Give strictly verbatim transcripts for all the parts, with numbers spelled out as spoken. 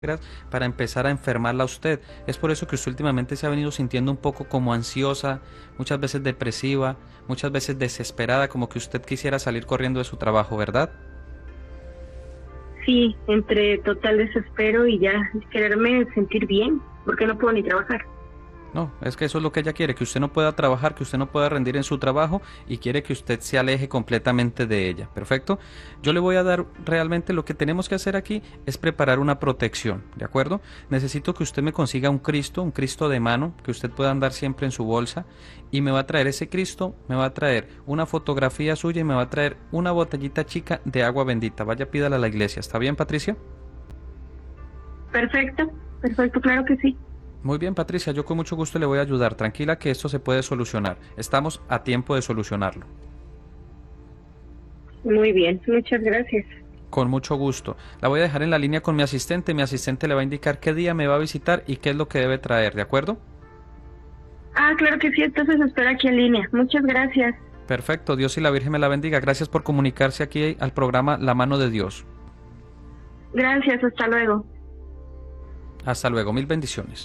para empezar a enfermarla a usted. Es por eso que usted últimamente se ha venido sintiendo un poco como ansiosa, muchas veces depresiva, muchas veces desesperada, como que usted quisiera salir corriendo de su trabajo, ¿verdad? Sí, entre total desespero y ya quererme sentir bien, porque no puedo ni trabajar. No, es que eso es lo que ella quiere, que usted no pueda trabajar, que usted no pueda rendir en su trabajo y quiere que usted se aleje completamente de ella. Perfecto. Yo le voy a dar realmente lo que tenemos que hacer aquí es preparar una protección, ¿de acuerdo? Necesito que usted me consiga un Cristo, un Cristo de mano, que usted pueda andar siempre en su bolsa y me va a traer ese Cristo, me va a traer una fotografía suya y me va a traer una botellita chica de agua bendita. Vaya, pídala a la iglesia. ¿Está bien, Patricia? Perfecto, perfecto, claro que sí. Muy bien, Patricia, yo con mucho gusto le voy a ayudar. Tranquila que esto se puede solucionar. Estamos a tiempo de solucionarlo. Muy bien, muchas gracias. Con mucho gusto. La voy a dejar en la línea con mi asistente. Mi asistente le va a indicar qué día me va a visitar y qué es lo que debe traer, ¿de acuerdo? Ah, claro que sí, entonces espera aquí en línea. Muchas gracias. Perfecto, Dios y la Virgen me la bendiga. Gracias por comunicarse aquí al programa La Mano de Dios. Gracias, hasta luego. Hasta luego, mil bendiciones.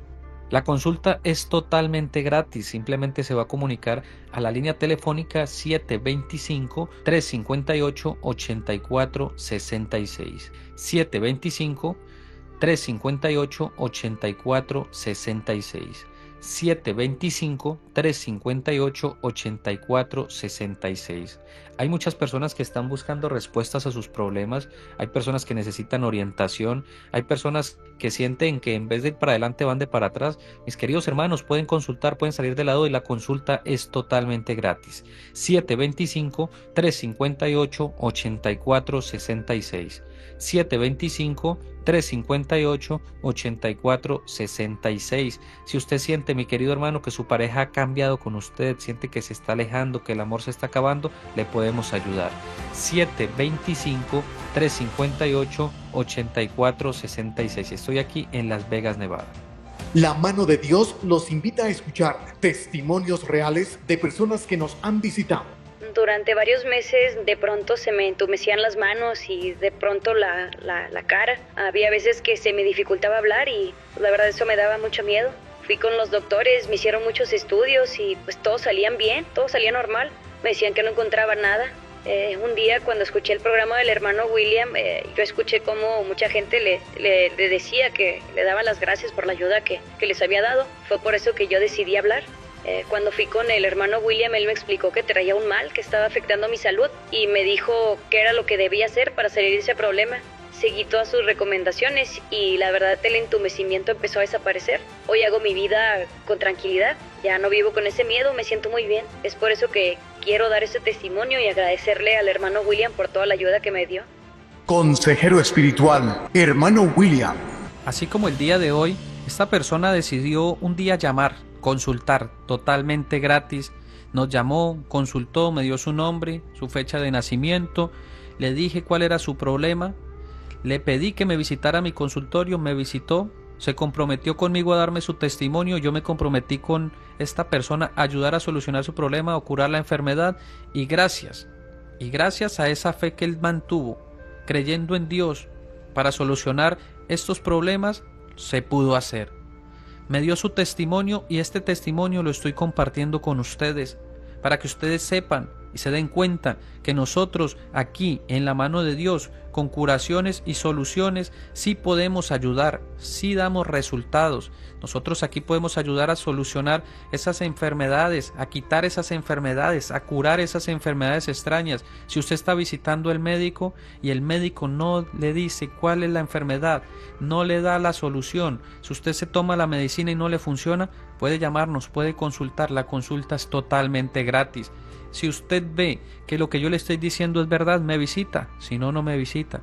La consulta es totalmente gratis, simplemente se va a comunicar a la línea telefónica siete dos cinco, tres cinco ocho, ocho cuatro seis seis. siete dos cinco, tres cinco ocho, ocho cuatro seis seis. siete dos cinco, tres cinco ocho, ocho cuatro seis seis. Hay muchas personas que están buscando respuestas a sus problemas, hay personas que necesitan orientación, hay personas que sienten que en vez de ir para adelante van de para atrás. Mis queridos hermanos, pueden consultar, pueden salir de lado y la consulta es totalmente gratis. siete dos cinco, tres cinco ocho, ocho cuatro seis seis. siete dos cinco, tres cinco ocho, ocho cuatro seis seis. Si usted siente, mi querido hermano, que su pareja ha cambiado con usted, siente que se está alejando, que el amor se está acabando, le podemos ayudar. siete dos cinco, tres cinco ocho, ocho cuatro seis seis. Estoy aquí en Las Vegas, Nevada. La Mano de Dios los invita a escuchar testimonios reales de personas que nos han visitado. Durante varios meses de pronto se me entumecían las manos y de pronto la, la, la cara. Había veces que se me dificultaba hablar y la verdad eso me daba mucho miedo. Fui con los doctores, me hicieron muchos estudios y pues todos salían bien, todo salía normal. Me decían que no encontraba nada. Eh, un día cuando escuché el programa del hermano William, eh, yo escuché cómo mucha gente le, le, le decía que le daban las gracias por la ayuda que, que les había dado. Fue por eso que yo decidí hablar. Eh, cuando fui con el hermano William, él me explicó que traía un mal que estaba afectando mi salud y me dijo qué era lo que debía hacer para salir de ese problema. Seguí todas sus recomendaciones y la verdad el entumecimiento empezó a desaparecer. Hoy hago mi vida con tranquilidad, ya no vivo con ese miedo, me siento muy bien. Es por eso que quiero dar ese testimonio y agradecerle al hermano William por toda la ayuda que me dio. Consejero espiritual, hermano William. Así como el día de hoy, esta persona decidió un día llamar, consultar totalmente gratis. Nos llamó, consultó, me dio su nombre, su fecha de nacimiento, le dije cuál era su problema, le pedí que me visitara a mi consultorio, me visitó, se comprometió conmigo a darme su testimonio, yo me comprometí con esta persona a ayudar a solucionar su problema o curar la enfermedad y gracias, y gracias a esa fe que él mantuvo, creyendo en Dios para solucionar estos problemas, se pudo hacer. Me dio su testimonio y este testimonio lo estoy compartiendo con ustedes para que ustedes sepan y se den cuenta que nosotros aquí en la mano de Dios con curaciones y soluciones sí podemos ayudar, sí damos resultados. Nosotros aquí podemos ayudar a solucionar esas enfermedades, a quitar esas enfermedades, a curar esas enfermedades extrañas. Si usted está visitando al médico y el médico no le dice cuál es la enfermedad, no le da la solución, si usted se toma la medicina y no le funciona, puede llamarnos, puede consultar, la consulta es totalmente gratis. Si usted ve que lo que yo le estoy diciendo es verdad, me visita, si no, no me visita.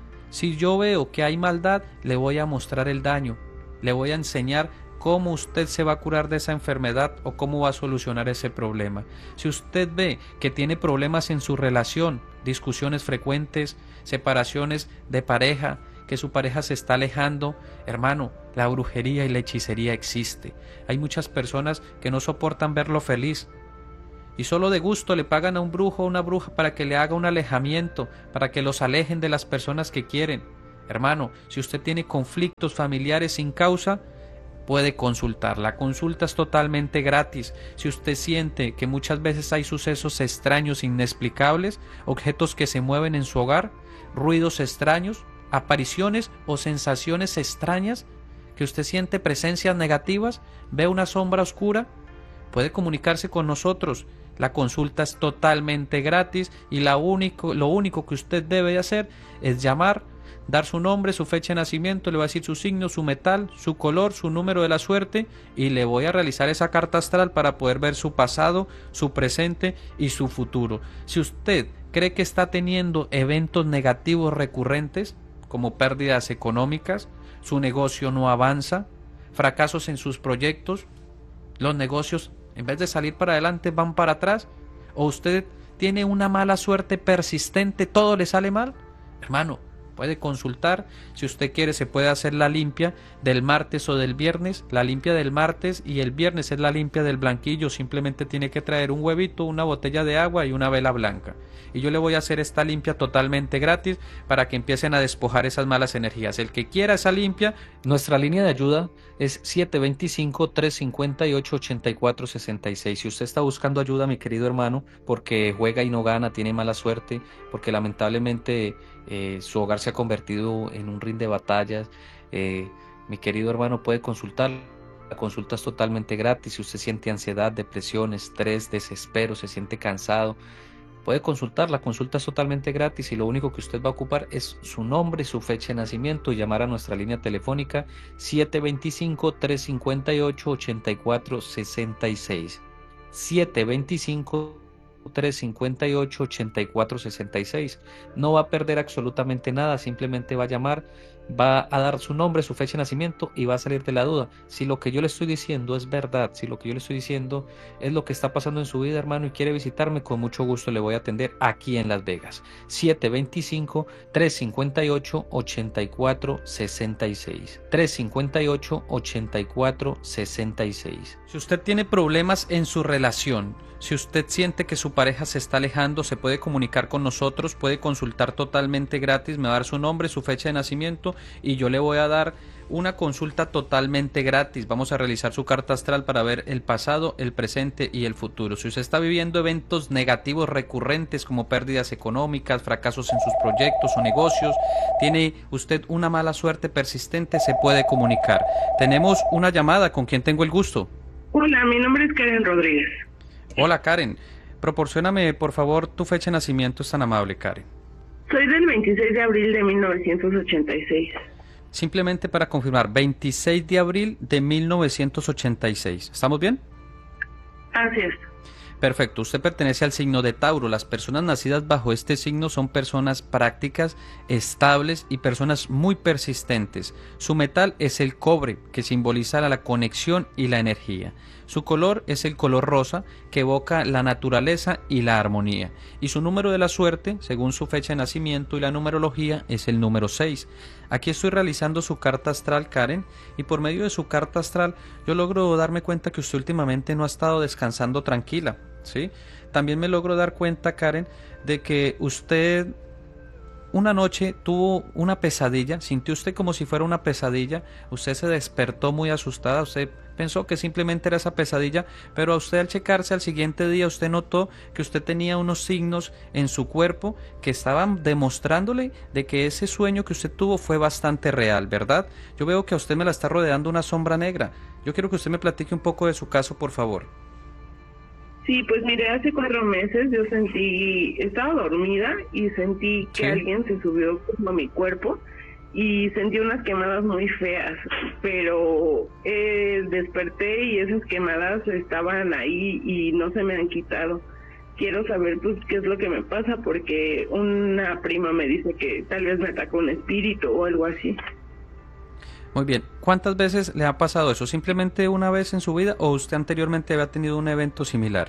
Si yo veo que hay maldad, le voy a mostrar el daño, le voy a enseñar cómo usted se va a curar de esa enfermedad o cómo va a solucionar ese problema. Si usted ve que tiene problemas en su relación, discusiones frecuentes, separaciones de pareja, que su pareja se está alejando, hermano, la brujería y la hechicería existe. Hay muchas personas que no soportan verlo feliz y solo de gusto le pagan a un brujo o una bruja para que le haga un alejamiento, para que los alejen de las personas que quieren. Hermano, si usted tiene conflictos familiares sin causa, puede consultar. La consulta es totalmente gratis. Si usted siente que muchas veces hay sucesos extraños, inexplicables, objetos que se mueven en su hogar, ruidos extraños, apariciones o sensaciones extrañas, que usted siente presencias negativas, ve una sombra oscura, puede comunicarse con nosotros. La consulta es totalmente gratis y la único, lo único que usted debe hacer es llamar, dar su nombre, su fecha de nacimiento, le va a decir su signo, su metal, su color, su número de la suerte y le voy a realizar esa carta astral para poder ver su pasado, su presente y su futuro. Si usted cree que está teniendo eventos negativos recurrentes, como pérdidas económicas, su negocio no avanza, fracasos en sus proyectos, los negocios en vez de salir para adelante van para atrás, o usted tiene una mala suerte persistente, todo le sale mal, hermano, puede consultar. Si usted quiere se puede hacer la limpia del martes o del viernes. La limpia del martes y el viernes es la limpia del blanquillo. Simplemente tiene que traer un huevito, una botella de agua y una vela blanca. Y yo le voy a hacer esta limpia totalmente gratis para que empiecen a despojar esas malas energías. El que quiera esa limpia, nuestra línea de ayuda es siete dos cinco, tres cinco ocho, ocho cuatro seis seis. Si usted está buscando ayuda, mi querido hermano, porque juega y no gana, tiene mala suerte, porque lamentablemente eh, su hogar se ha convertido en un ring de batallas, eh, mi querido hermano puede consultar. La consulta es totalmente gratis. Si usted siente ansiedad, depresión, estrés, desespero, se siente cansado, puede consultar. La consulta es totalmente gratis y lo único que usted va a ocupar es su nombre, su fecha de nacimiento y llamar a nuestra línea telefónica siete dos cinco, tres cinco ocho, ocho cuatro seis seis. siete dos cinco, tres cinco ocho, ocho cuatro seis seis. No va a perder absolutamente nada, simplemente va a llamar, va a dar su nombre, su fecha de nacimiento y va a salir de la duda. Si lo que yo le estoy diciendo es verdad, si lo que yo le estoy diciendo es lo que está pasando en su vida, hermano, y quiere visitarme, con mucho gusto le voy a atender aquí en Las Vegas. siete dos cinco, tres cinco ocho, ocho cuatro seis seis. tres cinco ocho, ocho cuatro seis seis. Si usted tiene problemas en su relación, si usted siente que su pareja se está alejando, se puede comunicar con nosotros, puede consultar totalmente gratis, me va a dar su nombre, su fecha de nacimiento y yo le voy a dar una consulta totalmente gratis. Vamos a realizar su carta astral para ver el pasado, el presente y el futuro. Si usted está viviendo eventos negativos recurrentes como pérdidas económicas, fracasos en sus proyectos o negocios, tiene usted una mala suerte persistente, se puede comunicar. Tenemos una llamada, ¿con quién tengo el gusto? Hola, mi nombre es Karen Rodríguez. Hola Karen, proporcióname por favor tu fecha de nacimiento, es tan amable Karen. Soy del veintiséis de abril de mil novecientos ochenta y seis. Simplemente para confirmar, veintiséis de abril de mil novecientos ochenta y seis. ¿Estamos bien? Así es. Perfecto, usted pertenece al signo de Tauro. Las personas nacidas bajo este signo son personas prácticas, estables y personas muy persistentes. Su metal es el cobre, que simboliza la conexión y la energía. Su color es el color rosa, que evoca la naturaleza y la armonía. Y su número de la suerte, según su fecha de nacimiento y la numerología, es el número seis. Aquí estoy realizando su carta astral, Karen, y por medio de su carta astral yo logro darme cuenta que usted últimamente no ha estado descansando tranquila, ¿sí? También me logro dar cuenta, Karen, de que usted una noche tuvo una pesadilla, sintió usted como si fuera una pesadilla, usted se despertó muy asustada, usted pensó que simplemente era esa pesadilla, pero a usted al checarse al siguiente día usted notó que usted tenía unos signos en su cuerpo que estaban demostrándole de que ese sueño que usted tuvo fue bastante real, ¿verdad? Yo veo que a usted me la está rodeando una sombra negra. Yo quiero que usted me platique un poco de su caso, por favor. Sí, pues mire, hace cuatro meses yo sentí, estaba dormida y sentí que ¿Sí? alguien se subió como a mi cuerpo y sentí unas quemadas muy feas, pero eh, desperté y esas quemadas estaban ahí y no se me han quitado. Quiero saber pues qué es lo que me pasa porque una prima me dice que tal vez me atacó un espíritu o algo así. Muy bien, ¿cuántas veces le ha pasado eso? ¿Simplemente una vez en su vida o usted anteriormente había tenido un evento similar?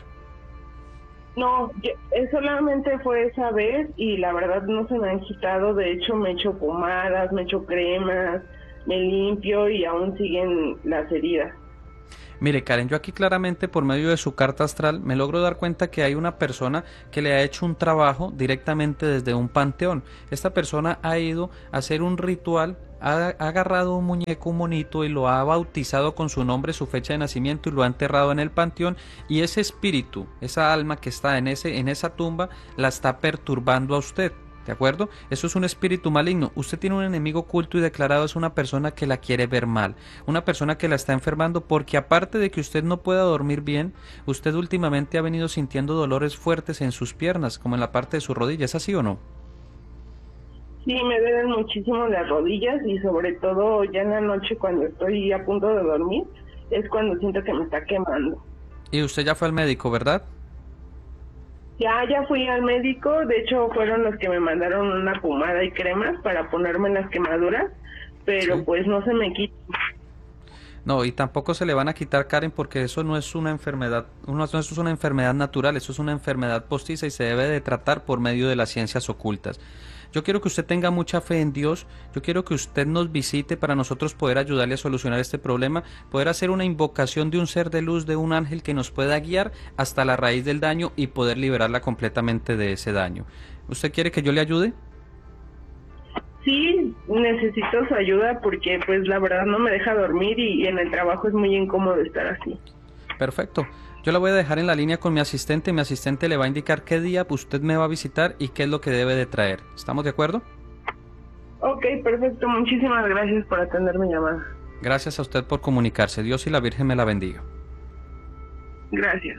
No, yo, eh, solamente fue esa vez y la verdad no se me han quitado. De hecho me echo pomadas, me echo cremas, me limpio y aún siguen las heridas. Mire, Karen, yo aquí claramente por medio de su carta astral me logro dar cuenta que hay una persona que le ha hecho un trabajo directamente desde un panteón. Esta persona ha ido a hacer un ritual, ha, ha agarrado un muñeco, un monito y lo ha bautizado con su nombre, su fecha de nacimiento y lo ha enterrado en el panteón, y ese espíritu, esa alma que está en, ese, en esa tumba la está perturbando a usted. ¿De acuerdo? Eso es un espíritu maligno. Usted tiene un enemigo oculto y declarado, es una persona que la quiere ver mal, una persona que la está enfermando, porque aparte de que usted no pueda dormir bien, usted últimamente ha venido sintiendo dolores fuertes en sus piernas, como en la parte de su rodilla. ¿Es así o no? Sí, me duelen muchísimo las rodillas y sobre todo ya en la noche cuando estoy a punto de dormir, es cuando siento que me está quemando. Y usted ya fue al médico, ¿verdad? Ya, ya fui al médico, de hecho fueron los que me mandaron una pomada y cremas para ponerme en las quemaduras, pero sí, pues no se me quita. No, y tampoco se le van a quitar, Karen, porque eso no es una enfermedad, no, eso es una enfermedad natural, eso es una enfermedad postiza y se debe de tratar por medio de las ciencias ocultas. Yo quiero que usted tenga mucha fe en Dios, yo quiero que usted nos visite para nosotros poder ayudarle a solucionar este problema, poder hacer una invocación de un ser de luz, de un ángel que nos pueda guiar hasta la raíz del daño y poder liberarla completamente de ese daño. ¿Usted quiere que yo le ayude? Sí, necesito su ayuda porque pues la verdad no me deja dormir y, y en el trabajo es muy incómodo estar así. Perfecto. Yo la voy a dejar en la línea con mi asistente. Mi asistente le va a indicar qué día usted me va a visitar y qué es lo que debe de traer. ¿Estamos de acuerdo? Ok, perfecto. Muchísimas gracias por atender mi llamada. Gracias a usted por comunicarse. Dios y la Virgen me la bendiga. Gracias.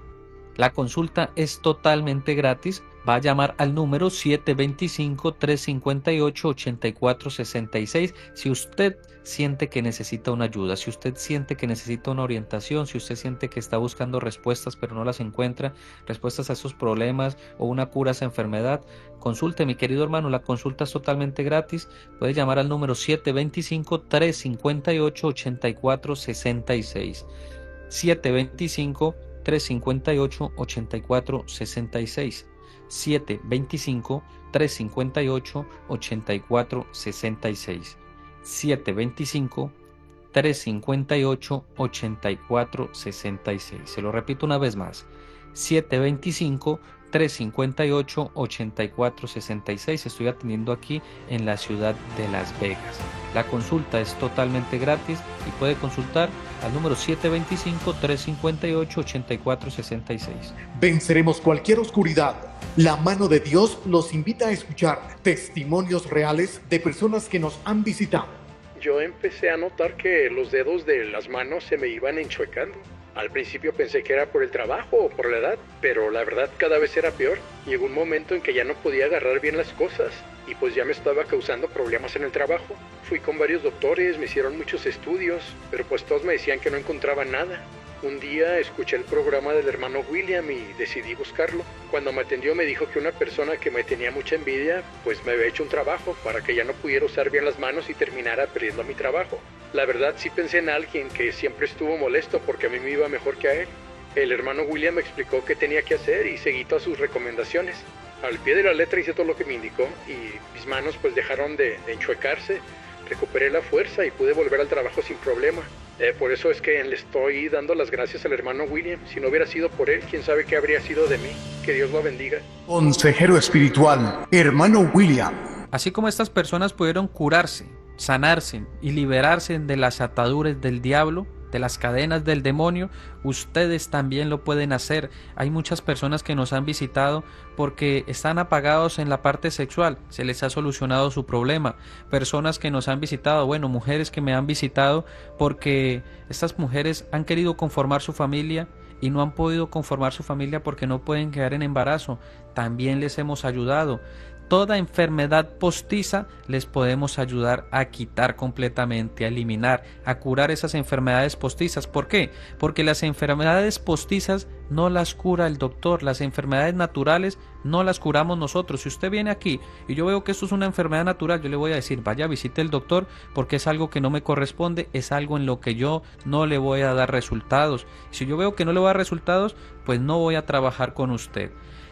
La consulta es totalmente gratis. Va a llamar al número siete dos cinco, tres cinco ocho, ocho cuatro seis seis si usted siente que necesita una ayuda, si usted siente que necesita una orientación, si usted siente que está buscando respuestas pero no las encuentra, respuestas a esos problemas o una cura a esa enfermedad. Consulte, mi querido hermano, la consulta es totalmente gratis. Puede llamar al número siete dos cinco, tres cinco ocho, ocho cuatro seis seis. siete dos cinco, tres cinco ocho, ocho cuatro seis seis. siete dos cinco, tres cinco ocho, ocho cuatro seis seis. siete dos cinco, tres cinco ocho, ocho cuatro seis seis. Se lo repito una vez más. siete dos cinco, tres cinco ocho, ocho cuatro seis seis. Estoy atendiendo aquí en la ciudad de Las Vegas. La consulta es totalmente gratis y puede consultar al número siete dos cinco, tres cinco ocho, ocho cuatro seis seis. Venceremos cualquier oscuridad. La mano de Dios los invita a escuchar testimonios reales de personas que nos han visitado. Yo empecé a notar que los dedos de las manos se me iban enchuecando. Al principio pensé que era por el trabajo o por la edad, pero la verdad cada vez era peor. Llegó un momento en que ya no podía agarrar bien las cosas y pues ya me estaba causando problemas en el trabajo. Fui con varios doctores, me hicieron muchos estudios, pero pues todos me decían que no encontraban nada. Un día escuché el programa del hermano William y decidí buscarlo. Cuando me atendió me dijo que una persona que me tenía mucha envidia pues me había hecho un trabajo para que ya no pudiera usar bien las manos y terminara perdiendo mi trabajo. La verdad sí pensé en alguien que siempre estuvo molesto porque a mí me iba mejor que a él. El hermano William me explicó qué tenía que hacer y seguí todas sus recomendaciones. Al pie de la letra hice todo lo que me indicó y mis manos pues dejaron de, de enchuecarse. Recuperé la fuerza y pude volver al trabajo sin problema. Eh, por eso es que le estoy dando las gracias al hermano William. Si no hubiera sido por él, quién sabe qué habría sido de mí. Que Dios lo bendiga. Consejero espiritual, hermano William. Así como estas personas pudieron curarse, sanarse y liberarse de las ataduras del diablo, de las cadenas del demonio, ustedes también lo pueden hacer. Hay muchas personas que nos han visitado porque están apagados en la parte sexual, se les ha solucionado su problema. Personas que nos han visitado, bueno, mujeres que me han visitado porque estas mujeres han querido conformar su familia y no han podido conformar su familia porque no pueden quedar en embarazo. También les hemos ayudado. Toda enfermedad postiza les podemos ayudar a quitar completamente, a eliminar, a curar esas enfermedades postizas. ¿Por qué? Porque las enfermedades postizas no las cura el doctor, las enfermedades naturales no las curamos nosotros. Si usted viene aquí y yo veo que esto es una enfermedad natural, yo le voy a decir, vaya, visite al doctor porque es algo que no me corresponde, es algo en lo que yo no le voy a dar resultados. Si yo veo que no le voy a dar resultados, pues no voy a trabajar con usted.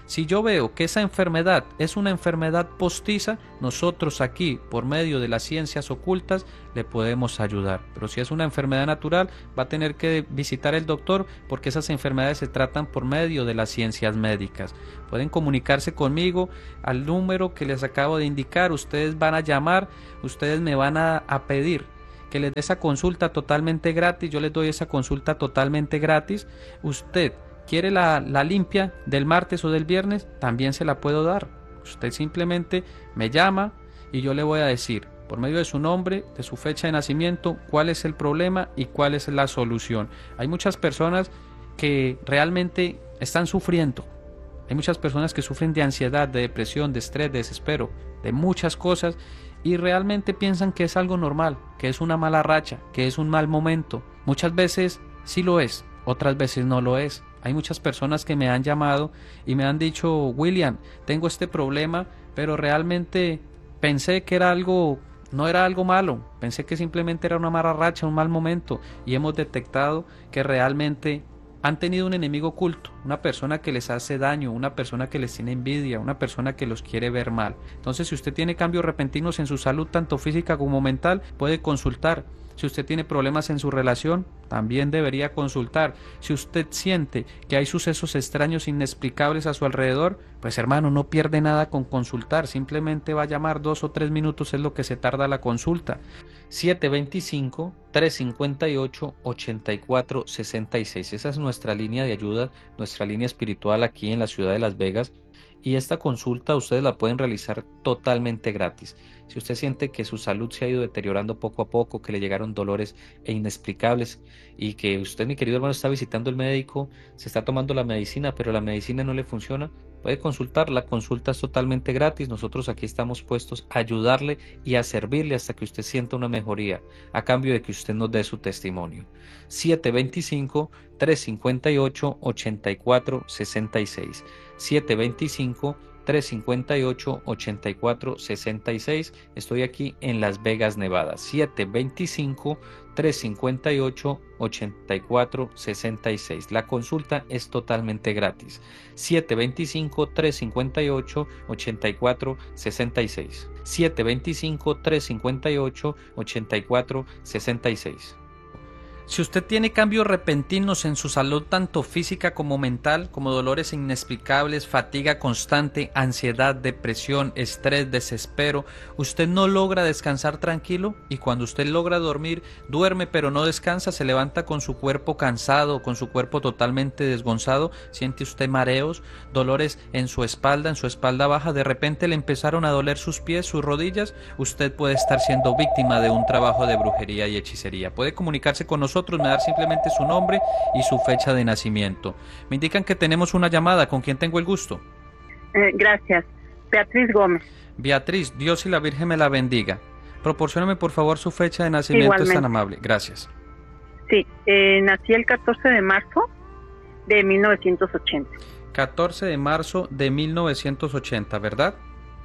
Si yo veo que esa enfermedad es una enfermedad postiza, nosotros aquí, por medio de las ciencias ocultas, le podemos ayudar. Pero si es una enfermedad natural, va a tener que visitar el doctor, porque esas enfermedades se tratan por medio de las ciencias médicas. Pueden comunicarse conmigo al número que les acabo de indicar. Ustedes van a llamar, ustedes me van a, a pedir que les dé esa consulta totalmente gratis. Yo les doy esa consulta totalmente gratis. Usted quiere la, la limpia del martes o del viernes, también se la puedo dar. Usted simplemente me llama y yo le voy a decir, por medio de su nombre, de su fecha de nacimiento, cuál es el problema y cuál es la solución. Hay muchas personas que realmente están sufriendo. Hay muchas personas que sufren de ansiedad, de depresión, de estrés, de desespero, de muchas cosas, y realmente piensan que es algo normal, que es una mala racha, que es un mal momento. Muchas veces sí lo es, otras veces no lo es. Hay muchas personas que me han llamado y me han dicho, William, tengo este problema, pero realmente pensé que era algo, no era algo malo, pensé que simplemente era una mala racha, un mal momento, y hemos detectado que realmente han tenido un enemigo oculto, una persona que les hace daño, una persona que les tiene envidia, una persona que los quiere ver mal. Entonces, si usted tiene cambios repentinos en su salud, tanto física como mental, puede consultar. Si usted tiene problemas en su relación, también debería consultar. Si usted siente que hay sucesos extraños inexplicables a su alrededor, pues hermano, no pierde nada con consultar. Simplemente va a llamar, dos o tres minutos es lo que se tarda la consulta. siete dos cinco, tres cinco ocho, ocho cuatro seis seis. Esa es nuestra línea de ayuda, nuestra línea espiritual aquí en la ciudad de Las Vegas. Y esta consulta ustedes la pueden realizar totalmente gratis. Si usted siente que su salud se ha ido deteriorando poco a poco, que le llegaron dolores e inexplicables y que usted, mi querido hermano, está visitando el médico, se está tomando la medicina, pero la medicina no le funciona, puede consultar. La consulta es totalmente gratis. Nosotros aquí estamos puestos a ayudarle y a servirle hasta que usted sienta una mejoría, a cambio de que usted nos dé su testimonio. siete dos cinco, tres cinco ocho, ocho cuatro seis seis. siete dos cinco, tres cinco ocho, ocho cuatro seis seis. Estoy aquí en Las Vegas, Nevada. siete dos cinco, tres cinco ocho, ocho cuatro seis seis. La consulta es totalmente gratis. siete dos cinco, tres cinco ocho, ocho cuatro seis seis. siete dos cinco, tres cinco ocho, ocho cuatro seis seis. Si usted tiene cambios repentinos en su salud, tanto física como mental, como dolores inexplicables, fatiga constante, ansiedad, depresión, estrés, desespero, usted no logra descansar tranquilo, y cuando usted logra dormir, duerme pero no descansa, se levanta con su cuerpo cansado, con su cuerpo totalmente desgonzado, siente usted mareos, dolores en su espalda, en su espalda baja, de repente le empezaron a doler sus pies, sus rodillas, usted puede estar siendo víctima de un trabajo de brujería y hechicería. Puede comunicarse con nosotros. Nosotros me dar simplemente su nombre y su fecha de nacimiento. Me indican que tenemos una llamada. ¿Con quién tengo el gusto? Eh, gracias. Beatriz Gómez. Beatriz, Dios y la Virgen me la bendiga. Proporcióname por favor su fecha de nacimiento. Igualmente. Es tan amable. Gracias. Sí, eh, nací el catorce de marzo de mil novecientos ochenta. catorce de marzo de mil novecientos ochenta, ¿verdad?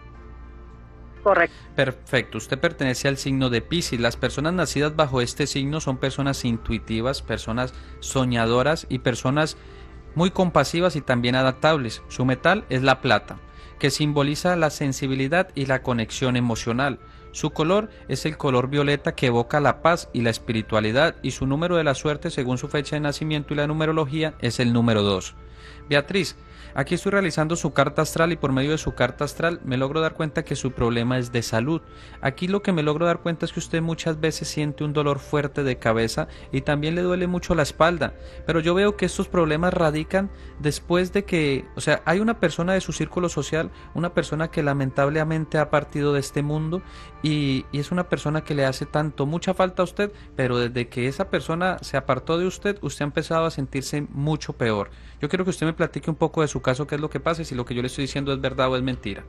Correcto. Perfecto, usted pertenece al signo de Piscis. Las personas nacidas bajo este signo son personas intuitivas, personas soñadoras y personas muy compasivas y también adaptables. Su metal es la plata, que simboliza la sensibilidad y la conexión emocional. Su color es el color violeta, que evoca la paz y la espiritualidad, y su número de la suerte, según su fecha de nacimiento y la numerología, es el número dos. Beatriz, aquí estoy realizando su carta astral y por medio de su carta astral me logro dar cuenta que su problema es de salud. Aquí lo que me logro dar cuenta es que usted muchas veces siente un dolor fuerte de cabeza y también le duele mucho la espalda, pero yo veo que estos problemas radican después de que, o sea, hay una persona de su círculo social, una persona que lamentablemente ha partido de este mundo y, y es una persona que le hace tanto mucha falta a usted, pero desde que esa persona se apartó de usted, usted ha empezado a sentirse mucho peor. Yo quiero que usted me platique un poco de su caso, qué es lo que pasa y si lo que yo le estoy diciendo es verdad o es mentira.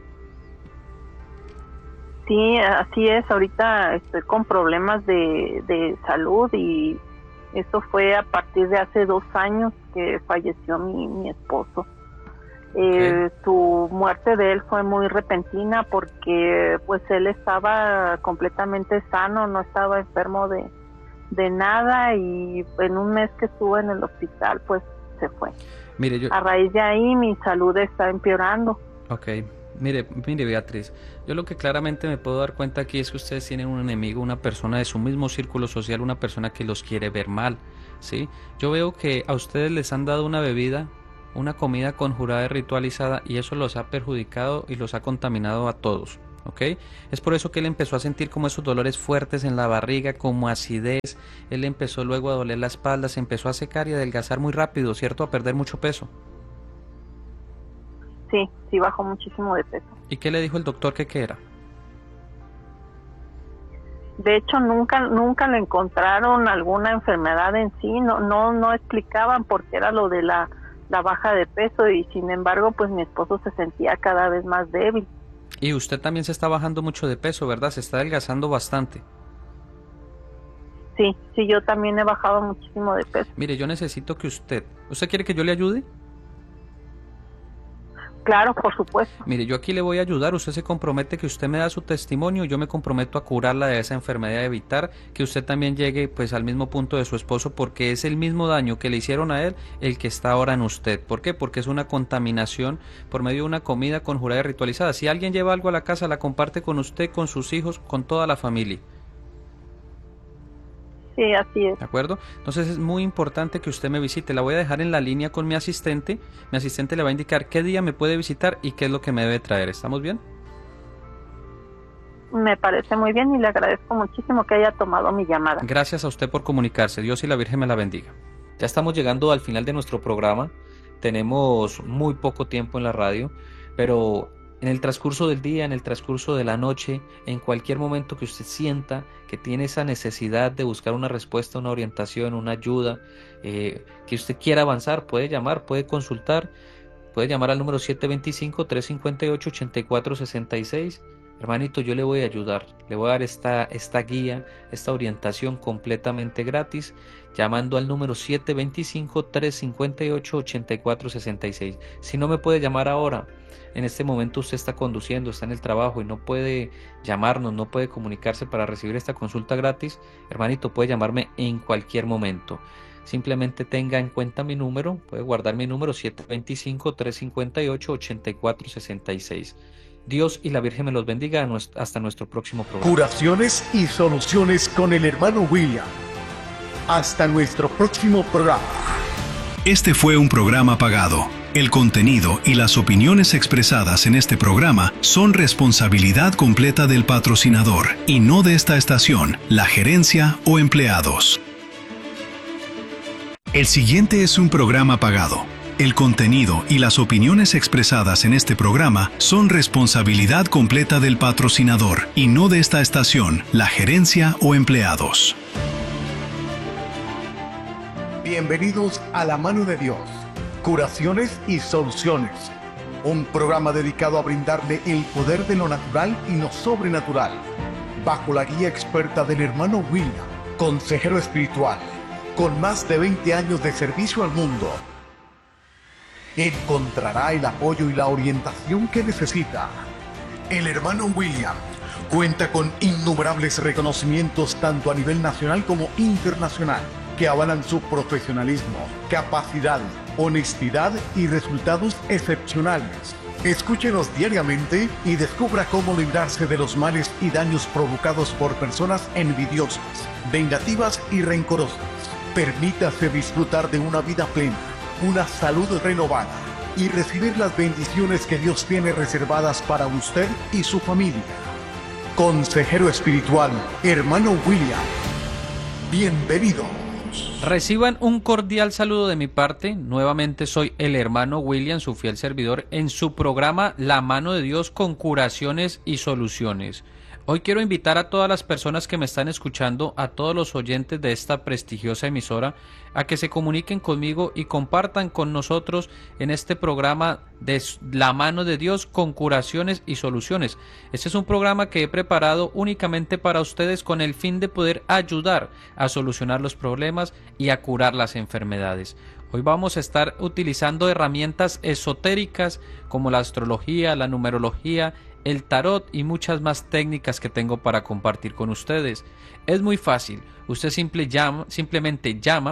Sí, así es. Ahorita estoy con problemas de, de salud y eso fue a partir de hace dos años que falleció mi, mi esposo. Eh, okay. Su muerte de él fue muy repentina porque pues él estaba completamente sano, no estaba enfermo de, de nada y en un mes que estuvo en el hospital pues se fue. Mire, yo... A raíz de ahí mi salud está empeorando. Ok, mire, mire Beatriz, yo lo que claramente me puedo dar cuenta aquí es que ustedes tienen un enemigo, una persona de su mismo círculo social, una persona que los quiere ver mal, ¿sí? Yo veo que a ustedes les han dado una bebida, una comida conjurada y ritualizada, y eso los ha perjudicado y los ha contaminado a todos, ¿ok? Es por eso que él empezó a sentir como esos dolores fuertes en la barriga, como acidez, él empezó luego a doler la espalda, se empezó a secar y a adelgazar muy rápido, ¿cierto? A perder mucho peso. Sí, sí bajó muchísimo de peso. ¿Y qué le dijo el doctor que qué era? De hecho, nunca nunca le encontraron alguna enfermedad en sí, no no no explicaban por qué era lo de la, la baja de peso, y sin embargo, pues mi esposo se sentía cada vez más débil. Y usted también se está bajando mucho de peso, ¿verdad? Se está adelgazando bastante. Sí, sí, yo también he bajado muchísimo de peso. Mire, yo necesito que usted... ¿Usted quiere que yo le ayude? Claro, por supuesto. Mire, yo aquí le voy a ayudar. Usted se compromete que usted me da su testimonio. Yo me comprometo a curarla de esa enfermedad, a evitar que usted también llegue pues al mismo punto de su esposo, porque es el mismo daño que le hicieron a él el que está ahora en usted. ¿Por qué? Porque es una contaminación por medio de una comida conjurada y ritualizada. Si alguien lleva algo a la casa, la comparte con usted, con sus hijos, con toda la familia. Sí, así es. ¿De acuerdo? Entonces es muy importante que usted me visite. La voy a dejar en la línea con mi asistente. Mi asistente le va a indicar qué día me puede visitar y qué es lo que me debe traer. ¿Estamos bien? Me parece muy bien y le agradezco muchísimo que haya tomado mi llamada. Gracias a usted por comunicarse. Dios y la Virgen me la bendiga. Ya estamos llegando al final de nuestro programa. Tenemos muy poco tiempo en la radio, pero en el transcurso del día, en el transcurso de la noche, en cualquier momento que usted sienta que tiene esa necesidad de buscar una respuesta, una orientación, una ayuda, eh, que usted quiera avanzar, puede llamar, puede consultar, puede llamar al número siete dos cinco, tres cinco ocho, ocho cuatro seis seis. Hermanito, yo le voy a ayudar, le voy a dar esta, esta guía, esta orientación completamente gratis, llamando al número siete dos cinco, tres cinco ocho, ocho cuatro seis seis. Si no me puede llamar ahora, en este momento usted está conduciendo, está en el trabajo y no puede llamarnos, no puede comunicarse para recibir esta consulta gratis, hermanito, puede llamarme en cualquier momento. Simplemente tenga en cuenta mi número, puede guardar mi número siete dos cinco, tres cinco ocho, ocho cuatro seis seis. Dios y la Virgen me los bendiga hasta nuestro próximo programa. Curaciones y soluciones con el hermano William. Hasta nuestro próximo programa. Este fue un programa pagado. El contenido y las opiniones expresadas en este programa son responsabilidad completa del patrocinador y no de esta estación, la gerencia o empleados. El siguiente es un programa pagado. El contenido y las opiniones expresadas en este programa son responsabilidad completa del patrocinador y no de esta estación, la gerencia o empleados. Bienvenidos a La Mano de Dios, Curaciones y Soluciones, un programa dedicado a brindarle el poder de lo natural y lo sobrenatural, bajo la guía experta del hermano William, consejero espiritual, con más de veinte años de servicio al mundo. Encontrará el apoyo y la orientación que necesita. El hermano William cuenta con innumerables reconocimientos tanto a nivel nacional como internacional que avalan su profesionalismo, capacidad, honestidad y resultados excepcionales. Escúchenos diariamente y descubra cómo librarse de los males y daños provocados por personas envidiosas, vengativas y rencorosas. Permítase disfrutar de una vida plena, una salud renovada y recibir las bendiciones que Dios tiene reservadas para usted y su familia. Consejero espiritual, hermano William. Bienvenido. Reciban un cordial saludo de mi parte. Nuevamente soy el hermano William, su fiel servidor, en su programa La Mano de Dios con curaciones y soluciones. Hoy quiero invitar a todas las personas que me están escuchando, a todos los oyentes de esta prestigiosa emisora, a que se comuniquen conmigo y compartan con nosotros en este programa de La Mano de Dios con curaciones y soluciones. Este es un programa que he preparado únicamente para ustedes con el fin de poder ayudar a solucionar los problemas y a curar las enfermedades. Hoy vamos a estar utilizando herramientas esotéricas como la astrología, la numerología, el tarot y muchas más técnicas que tengo para compartir con ustedes. Es muy fácil, usted simple llama, simplemente llama,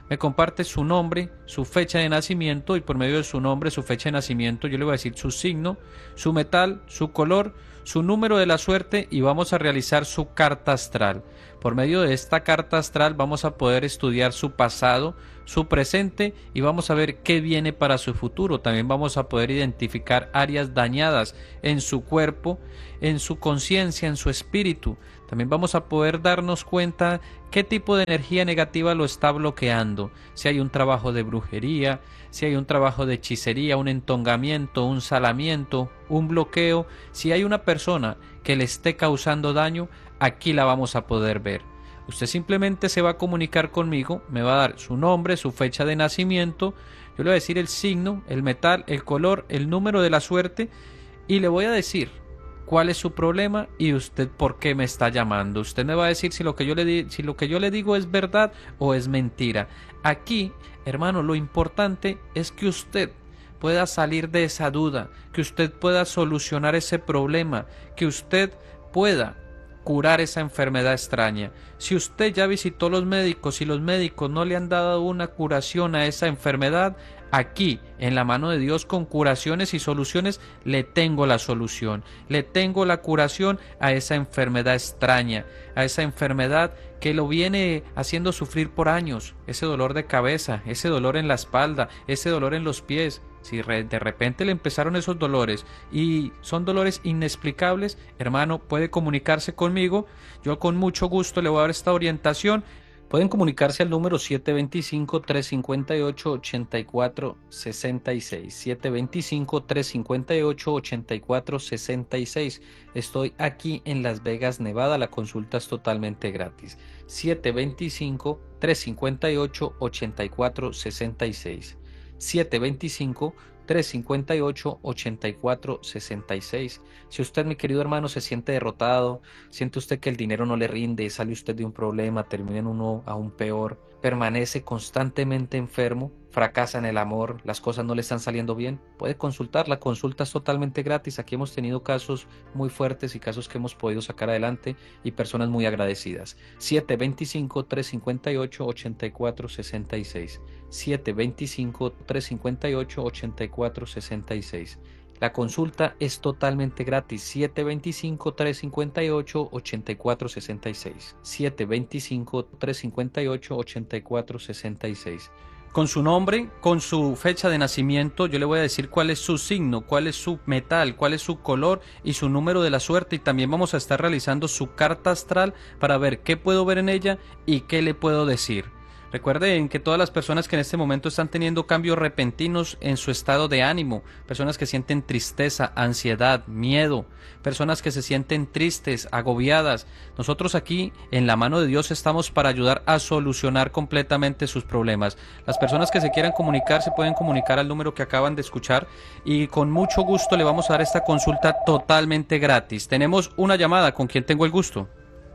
me comparte su nombre, su fecha de nacimiento, y por medio de su nombre, su fecha de nacimiento, yo le voy a decir su signo, su metal, su color, su número de la suerte, y vamos a realizar su carta astral. Por medio de esta carta astral vamos a poder estudiar su pasado, su presente, y vamos a ver qué viene para su futuro. También vamos a poder identificar áreas dañadas en su cuerpo, en su conciencia, en su espíritu. También vamos a poder darnos cuenta qué tipo de energía negativa lo está bloqueando. Si hay un trabajo de brujería, si hay un trabajo de hechicería, un entongamiento, un salamiento, un bloqueo. Si hay una persona que le esté causando daño, aquí la vamos a poder ver. Usted simplemente se va a comunicar conmigo, me va a dar su nombre, su fecha de nacimiento, yo le voy a decir el signo, el metal, el color, el número de la suerte, y le voy a decir cuál es su problema y usted por qué me está llamando. Usted me va a decir si lo que yo le di, si lo que yo le digo es verdad o es mentira. Aquí, hermano, lo importante es que usted pueda salir de esa duda, que usted pueda solucionar ese problema, que usted pueda curar esa enfermedad extraña. Si usted ya visitó los médicos y los médicos no le han dado una curación a esa enfermedad, aquí, en la mano de Dios, con curaciones y soluciones, le tengo la solución, le tengo la curación a esa enfermedad extraña, a esa enfermedad que lo viene haciendo sufrir por años, ese dolor de cabeza, ese dolor en la espalda, ese dolor en los pies. Si de repente le empezaron esos dolores y son dolores inexplicables, hermano, puede comunicarse conmigo. Yo con mucho gusto le voy a dar esta orientación. Pueden comunicarse al número siete dos cinco, tres cinco ocho, ocho cuatro seis seis, siete dos cinco, tres cinco ocho, ocho cuatro seis seis. Estoy aquí en Las Vegas, Nevada. La consulta es totalmente gratis. siete dos cinco, tres cinco ocho, ocho cuatro seis seis. siete dos cinco, tres cinco ocho, ocho cuatro seis seis. Si usted, mi querido hermano, se siente derrotado, siente usted que el dinero no le rinde, sale usted de un problema, termina en uno aún peor, permanece constantemente enfermo, fracasa en el amor, las cosas no le están saliendo bien, puede consultar. La consulta es totalmente gratis. Aquí hemos tenido casos muy fuertes y casos que hemos podido sacar adelante y personas muy agradecidas. siete dos cinco, tres cinco ocho, ocho cuatro seis seis. siete dos cinco, tres cinco ocho, ocho cuatro seis seis. La consulta es totalmente gratis. siete dos cinco, tres cinco ocho, ocho cuatro seis seis. siete dos cinco, tres cinco ocho, ocho cuatro seis seis. Con su nombre, con su fecha de nacimiento, yo le voy a decir cuál es su signo, cuál es su metal, cuál es su color y su número de la suerte. Y también vamos a estar realizando su carta astral para ver qué puedo ver en ella y qué le puedo decir. Recuerden que todas las personas que en este momento están teniendo cambios repentinos en su estado de ánimo, personas que sienten tristeza, ansiedad, miedo, personas que se sienten tristes, agobiadas, nosotros aquí en la mano de Dios estamos para ayudar a solucionar completamente sus problemas. Las personas que se quieran comunicar se pueden comunicar al número que acaban de escuchar y con mucho gusto le vamos a dar esta consulta totalmente gratis. Tenemos una llamada. ¿Con quién tengo el gusto?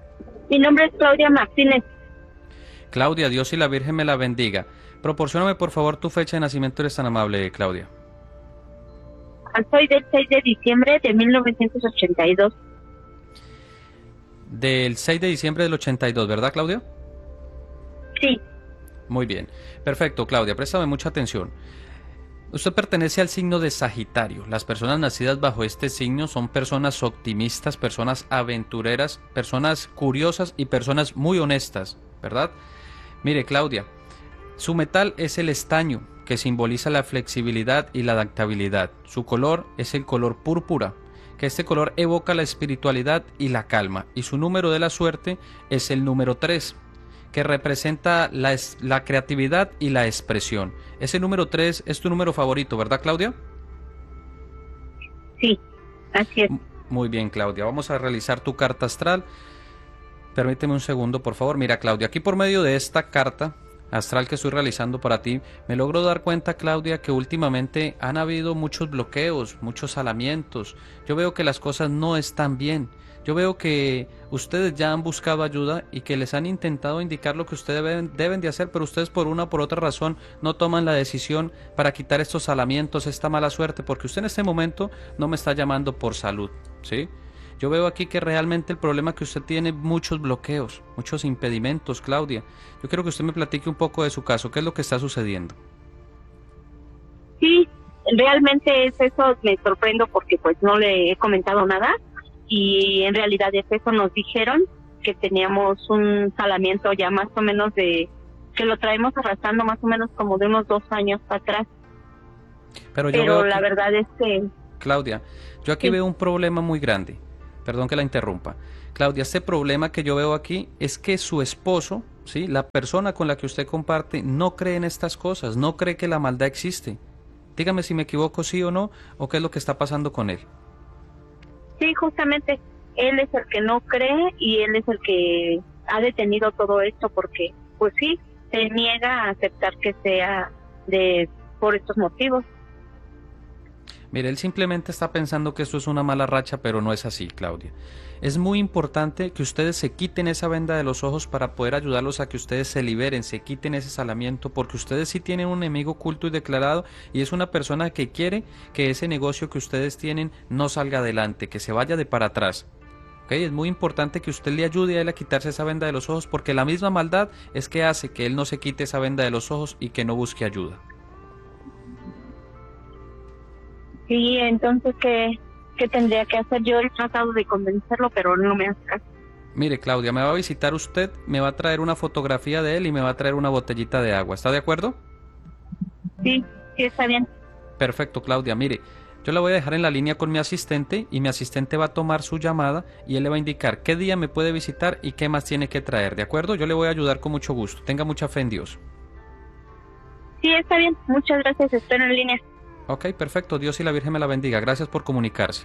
Mi nombre es Claudia Martínez. Claudia, Dios y la Virgen me la bendiga. Proporcióname por favor tu fecha de nacimiento, eres tan amable, Claudia. Soy del seis de diciembre de mil novecientos ochenta y dos. Del seis de diciembre del ochenta y dos, ¿verdad, Claudia? Sí. Muy bien. Perfecto, Claudia, préstame mucha atención. Usted pertenece al signo de Sagitario. Las personas nacidas bajo este signo son personas optimistas, personas aventureras, personas curiosas y personas muy honestas, ¿verdad? Mire, Claudia, su metal es el estaño, que simboliza la flexibilidad y la adaptabilidad. Su color es el color púrpura, que este color evoca la espiritualidad y la calma. Y su número de la suerte es el número tres, que representa la, la creatividad y la expresión. Ese número tres es tu número favorito, ¿verdad, Claudia? Sí, así es. Muy bien, Claudia. Vamos a realizar tu carta astral. Permíteme un segundo, por favor. Mira, Claudia, aquí por medio de esta carta astral que estoy realizando para ti, me logro dar cuenta, Claudia, que últimamente han habido muchos bloqueos, muchos alamientos. Yo veo que las cosas no están bien. Yo veo que ustedes ya han buscado ayuda y que les han intentado indicar lo que ustedes deben, deben de hacer, pero ustedes por una o por otra razón no toman la decisión para quitar estos alamientos, esta mala suerte, porque usted en este momento no me está llamando por salud, ¿sí? Yo veo aquí que realmente el problema que usted tiene muchos bloqueos, muchos impedimentos, Claudia. Yo quiero que usted me platique un poco de su caso. ¿Qué es lo que está sucediendo? Sí, realmente es eso, me sorprendo porque pues no le he comentado nada y en realidad es eso, nos dijeron que teníamos un salamiento ya más o menos de, que lo traemos arrastrando más o menos como de unos dos años para atrás. Pero, yo Pero veo la aquí, verdad es que... Claudia, yo aquí Sí. veo un problema muy grande. Perdón que la interrumpa. Claudia, este problema que yo veo aquí es que su esposo, ¿sí?, la persona con la que usted comparte, no cree en estas cosas, no cree que la maldad existe. Dígame si me equivoco, sí o no, o qué es lo que está pasando con él. Sí, justamente, él es el que no cree y él es el que ha detenido todo esto porque, pues sí, se niega a aceptar que sea de por estos motivos. Mire, él simplemente está pensando que esto es una mala racha, pero no es así, Claudia. Es muy importante que ustedes se quiten esa venda de los ojos para poder ayudarlos a que ustedes se liberen, se quiten ese salamiento, porque ustedes sí tienen un enemigo oculto y declarado, y es una persona que quiere que ese negocio que ustedes tienen no salga adelante, que se vaya de para atrás. ¿Okay? Es muy importante que usted le ayude a él a quitarse esa venda de los ojos, porque la misma maldad es que hace que él no se quite esa venda de los ojos y que no busque ayuda. Sí, entonces, ¿qué, qué tendría que hacer? Yo he tratado de convencerlo, pero no me hace caso. Mire, Claudia, me va a visitar usted, me va a traer una fotografía de él y me va a traer una botellita de agua. ¿Está de acuerdo? Sí, sí, está bien. Perfecto, Claudia. Mire, yo la voy a dejar en la línea con mi asistente y mi asistente va a tomar su llamada y él le va a indicar qué día me puede visitar y qué más tiene que traer, ¿de acuerdo? Yo le voy a ayudar con mucho gusto. Tenga mucha fe en Dios. Sí, está bien. Muchas gracias. Espero en línea. Ok, perfecto. Dios y la Virgen me la bendiga. Gracias por comunicarse.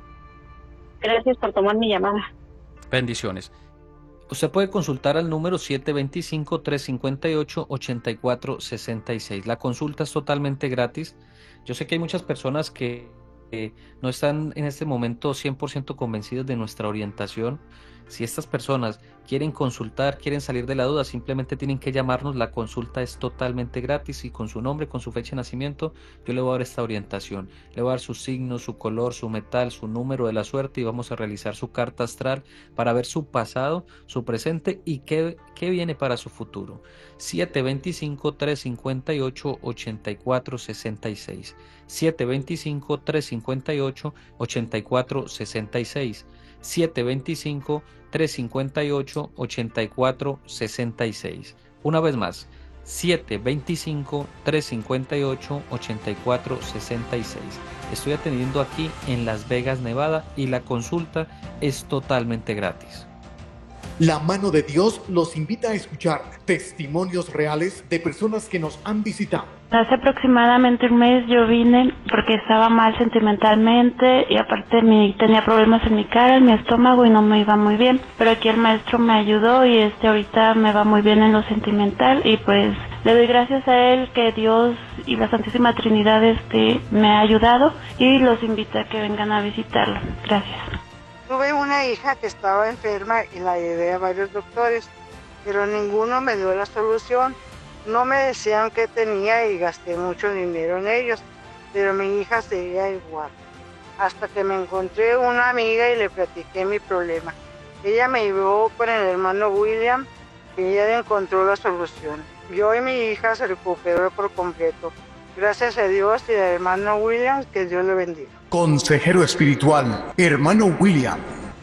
Gracias por tomar mi llamada. Bendiciones. Usted puede consultar al número siete dos cinco, tres cinco ocho, ocho cuatro seis seis. La consulta es totalmente gratis. Yo sé que hay muchas personas que eh, no están en este momento cien por ciento convencidas de nuestra orientación. Si estas personas quieren consultar, quieren salir de la duda, simplemente tienen que llamarnos. La consulta es totalmente gratis y con su nombre, con su fecha de nacimiento, yo le voy a dar esta orientación. Le voy a dar su signo, su color, su metal, su número de la suerte y vamos a realizar su carta astral para ver su pasado, su presente y qué, qué viene para su futuro. siete dos cinco, tres cinco ocho, ocho cuatro seis seis. siete dos cinco, tres cinco ocho, ocho cuatro seis seis. siete dos cinco, tres cinco ocho, ocho cuatro seis seis. Una vez más, siete dos cinco, tres cinco ocho, ocho cuatro seis seis. Estoy atendiendo aquí en Las Vegas, Nevada, y la consulta es totalmente gratis. La mano de Dios los invita a escuchar testimonios reales de personas que nos han visitado. Hace aproximadamente un mes yo vine porque estaba mal sentimentalmente y aparte mi, tenía problemas en mi cara, en mi estómago y no me iba muy bien. Pero aquí el maestro me ayudó y este ahorita me va muy bien en lo sentimental y pues le doy gracias a él que Dios y la Santísima Trinidad este, me ha ayudado y los invito a que vengan a visitarlo. Gracias. Tuve una hija que estaba enferma y la llevé a varios doctores, pero ninguno me dio la solución. No me decían qué tenía y gasté mucho dinero en ellos, pero mi hija seguía igual. Hasta que me encontré una amiga y le platiqué mi problema. Ella me llevó con el hermano William y ella encontró la solución. Yo y mi hija se recuperó por completo. Gracias a Dios y al hermano William, que Dios le bendiga. Consejero espiritual, hermano William.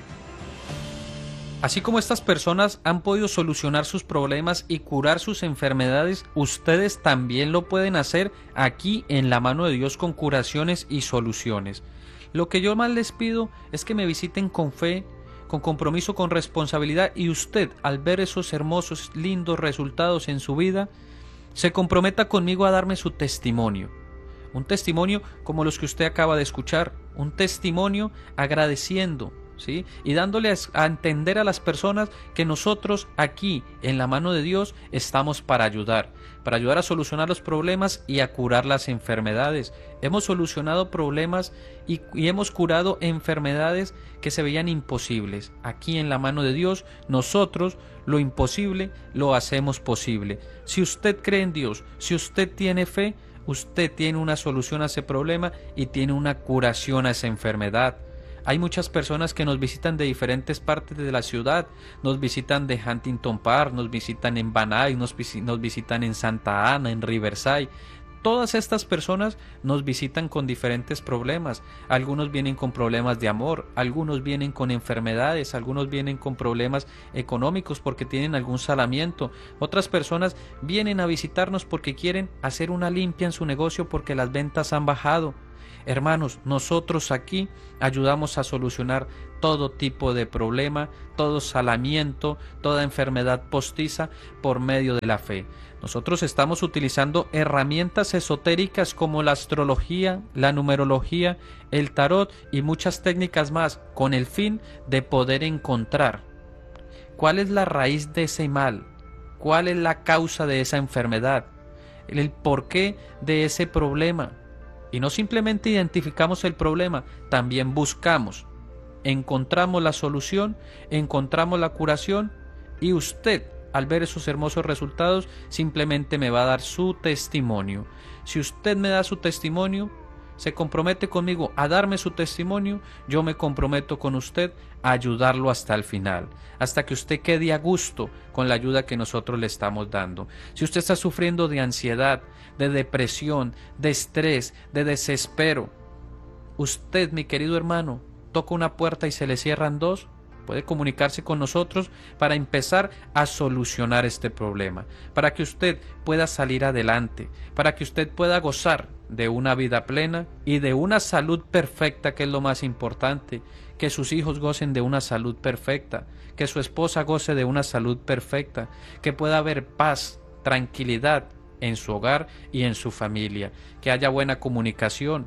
Así como estas personas han podido solucionar sus problemas y curar sus enfermedades, ustedes también lo pueden hacer aquí en la mano de Dios con curaciones y soluciones. Lo que yo más les pido es que me visiten con fe, con compromiso, con responsabilidad, y usted, al ver esos hermosos, lindos resultados en su vida, se comprometa conmigo a darme su testimonio. Un testimonio como los que usted acaba de escuchar, un testimonio agradeciendo, ¿sí? Y dándole a entender a las personas que nosotros aquí en la mano de Dios estamos para ayudar, para ayudar a solucionar los problemas y a curar las enfermedades. Hemos solucionado problemas y, y hemos curado enfermedades que se veían imposibles. Aquí en la mano de Dios, nosotros lo imposible lo hacemos posible. Si usted cree en Dios, si usted tiene fe, usted tiene una solución a ese problema y tiene una curación a esa enfermedad. Hay muchas personas que nos visitan de diferentes partes de la ciudad, nos visitan de Huntington Park, nos visitan en Van Nuys, nos, visi nos visitan en Santa Ana, en Riverside. Todas estas personas nos visitan con diferentes problemas. Algunos vienen con problemas de amor, algunos vienen con enfermedades, algunos vienen con problemas económicos porque tienen algún salamiento. Otras personas vienen a visitarnos porque quieren hacer una limpia en su negocio porque las ventas han bajado. Hermanos, nosotros aquí ayudamos a solucionar todo tipo de problema, todo salamiento, toda enfermedad postiza por medio de la fe. Nosotros estamos utilizando herramientas esotéricas como la astrología, la numerología, el tarot y muchas técnicas más con el fin de poder encontrar cuál es la raíz de ese mal, cuál es la causa de esa enfermedad, el porqué de ese problema. Y no simplemente identificamos el problema, también buscamos, encontramos la solución, encontramos la curación y usted, al ver esos hermosos resultados, simplemente me va a dar su testimonio. Si usted me da su testimonio, se compromete conmigo a darme su testimonio, yo me comprometo con usted a ayudarlo hasta el final, hasta que usted quede a gusto con la ayuda que nosotros le estamos dando. Si usted está sufriendo de ansiedad, de depresión, de estrés, de desespero, usted, mi querido hermano, toca una puerta y se le cierran dos, puede comunicarse con nosotros para empezar a solucionar este problema, para que usted pueda salir adelante, para que usted pueda gozar de una vida plena y de una salud perfecta, que es lo más importante, que sus hijos gocen de una salud perfecta, que su esposa goce de una salud perfecta, que pueda haber paz, tranquilidad en su hogar y en su familia, que haya buena comunicación.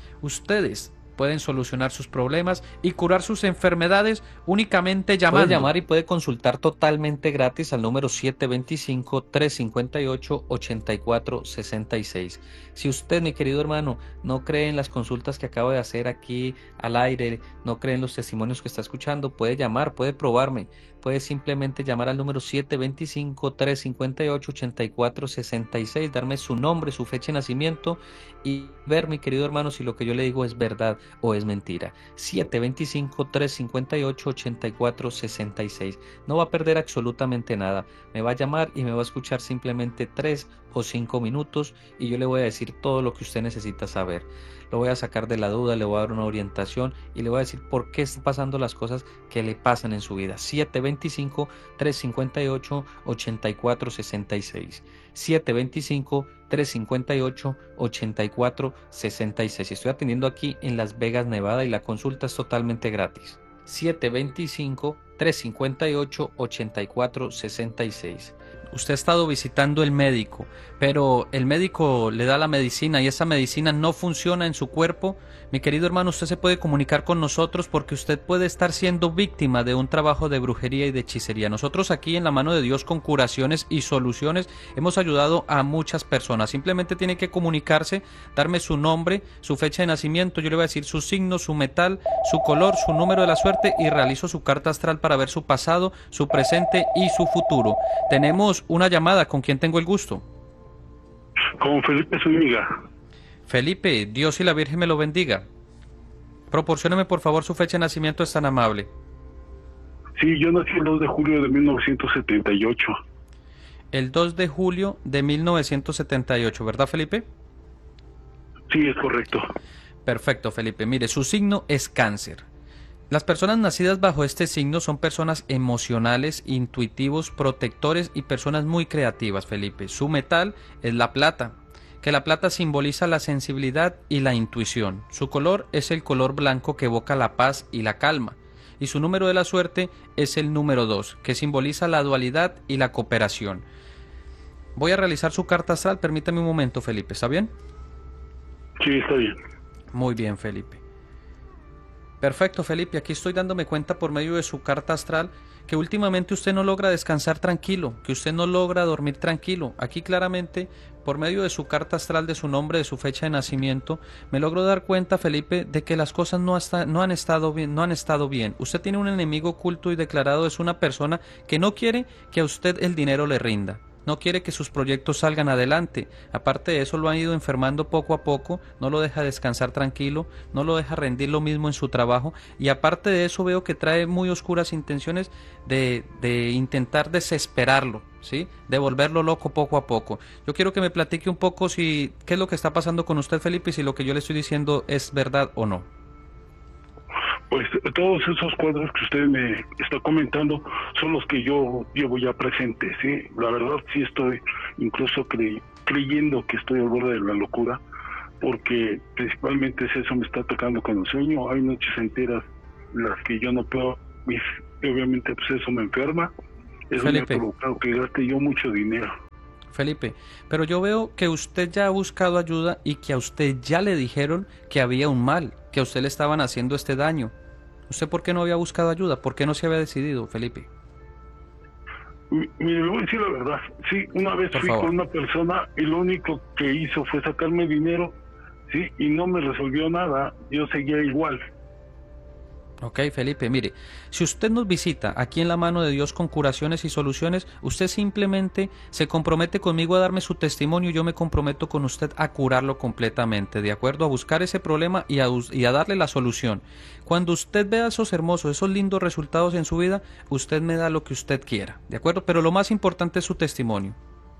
Ustedes pueden solucionar sus problemas y curar sus enfermedades únicamente llamando. Puede llamar y puede consultar totalmente gratis al número siete dos cinco, tres cinco ocho, ocho cuatro seis seis. Si usted, mi querido hermano, no cree en las consultas que acabo de hacer aquí al aire, no cree en los testimonios que está escuchando, puede llamar, puede probarme. Puede simplemente llamar al número siete dos cinco, tres cinco ocho, ocho cuatro seis seis, darme su nombre, su fecha de nacimiento y ver, mi querido hermano, si lo que yo le digo es verdad o es mentira. siete dos cinco, tres cinco ocho, ocho cuatro seis seis. No va a perder absolutamente nada. Me va a llamar y me va a escuchar simplemente tres o cinco minutos y yo le voy a decir todo lo que usted necesita saber. Lo voy a sacar de la duda, le voy a dar una orientación y le voy a decir por qué están pasando las cosas que le pasan en su vida. siete dos cinco, tres cinco ocho, ocho cuatro seis seis. siete dos cinco, tres cinco ocho, ocho cuatro seis seis. Estoy atendiendo aquí en Las Vegas, Nevada, y la consulta es totalmente gratis. siete dos cinco, tres cinco ocho, ocho cuatro seis seis. Usted ha estado visitando el médico, pero el médico le da la medicina y esa medicina no funciona en su cuerpo. Mi querido hermano, usted se puede comunicar con nosotros porque usted puede estar siendo víctima de un trabajo de brujería y de hechicería. Nosotros aquí en La Mano de Dios, con curaciones y soluciones, hemos ayudado a muchas personas. Simplemente tiene que comunicarse, darme su nombre, su fecha de nacimiento, yo le voy a decir su signo, su metal, su color, su número de la suerte y realizo su carta astral para ver su pasado, su presente y su futuro. Tenemos una llamada. ¿Con quién tengo el gusto? Con Felipe Zúñiga. Felipe, Dios y la Virgen me lo bendiga. Proporcióneme por favor su fecha de nacimiento, es tan amable. Sí, yo nací el dos de julio de mil novecientos setenta y ocho. El dos de julio de mil novecientos setenta y ocho, ¿verdad, Felipe? Sí, es correcto. Perfecto, Felipe. Mire, su signo es Cáncer. Las personas nacidas bajo este signo son personas emocionales, intuitivos, protectores y personas muy creativas, Felipe. Su metal es la plata, que la plata simboliza la sensibilidad y la intuición. Su color es el color blanco, que evoca la paz y la calma. Y su número de la suerte es el número dos, que simboliza la dualidad y la cooperación. Voy a realizar su carta astral, permítame un momento, Felipe, ¿está bien? Sí, está bien. Muy bien, Felipe. Perfecto, Felipe, aquí estoy dándome cuenta por medio de su carta astral que últimamente usted no logra descansar tranquilo, que usted no logra dormir tranquilo. Aquí claramente, por medio de su carta astral, de su nombre, de su fecha de nacimiento, me logro dar cuenta, Felipe, de que las cosas no, hasta, no, han estado bien, no han estado bien. Usted tiene un enemigo oculto y declarado, es una persona que no quiere que a usted el dinero le rinda. no quiere que sus proyectos salgan adelante. Aparte de eso, lo han ido enfermando poco a poco, no lo deja descansar tranquilo, no lo deja rendir lo mismo en su trabajo, y aparte de eso veo que trae muy oscuras intenciones de, de intentar desesperarlo, ¿sí? De volverlo loco poco a poco. Yo quiero que me platique un poco si qué es lo que está pasando con usted, Felipe, y si lo que yo le estoy diciendo es verdad o no. Pues todos esos cuadros que usted me está comentando son los que yo llevo ya presentes, ¿sí? La verdad sí estoy incluso cre creyendo que estoy al borde de la locura, porque principalmente es eso, me está tocando con el sueño. Hay noches enteras las que yo no puedo, y obviamente pues eso me enferma. Eso Felipe, me ha provocado que gaste yo mucho dinero. Felipe, pero yo veo que usted ya ha buscado ayuda y que a usted ya le dijeron que había un mal, que a usted le estaban haciendo este daño. ¿Usted por qué no había buscado ayuda? ¿Por qué no se había decidido, Felipe? Mire, le voy a decir la verdad. Sí, una vez por fui favor. con una persona y lo único que hizo fue sacarme dinero, sí, y no me resolvió nada. Yo seguía igual. Ok, Felipe, mire, si usted nos visita aquí en La Mano de Dios con curaciones y soluciones, usted simplemente se compromete conmigo a darme su testimonio y yo me comprometo con usted a curarlo completamente, ¿de acuerdo? A buscar ese problema y a, y a darle la solución. Cuando usted vea esos hermosos, esos lindos resultados en su vida, usted me da lo que usted quiera, ¿de acuerdo? Pero lo más importante es su testimonio.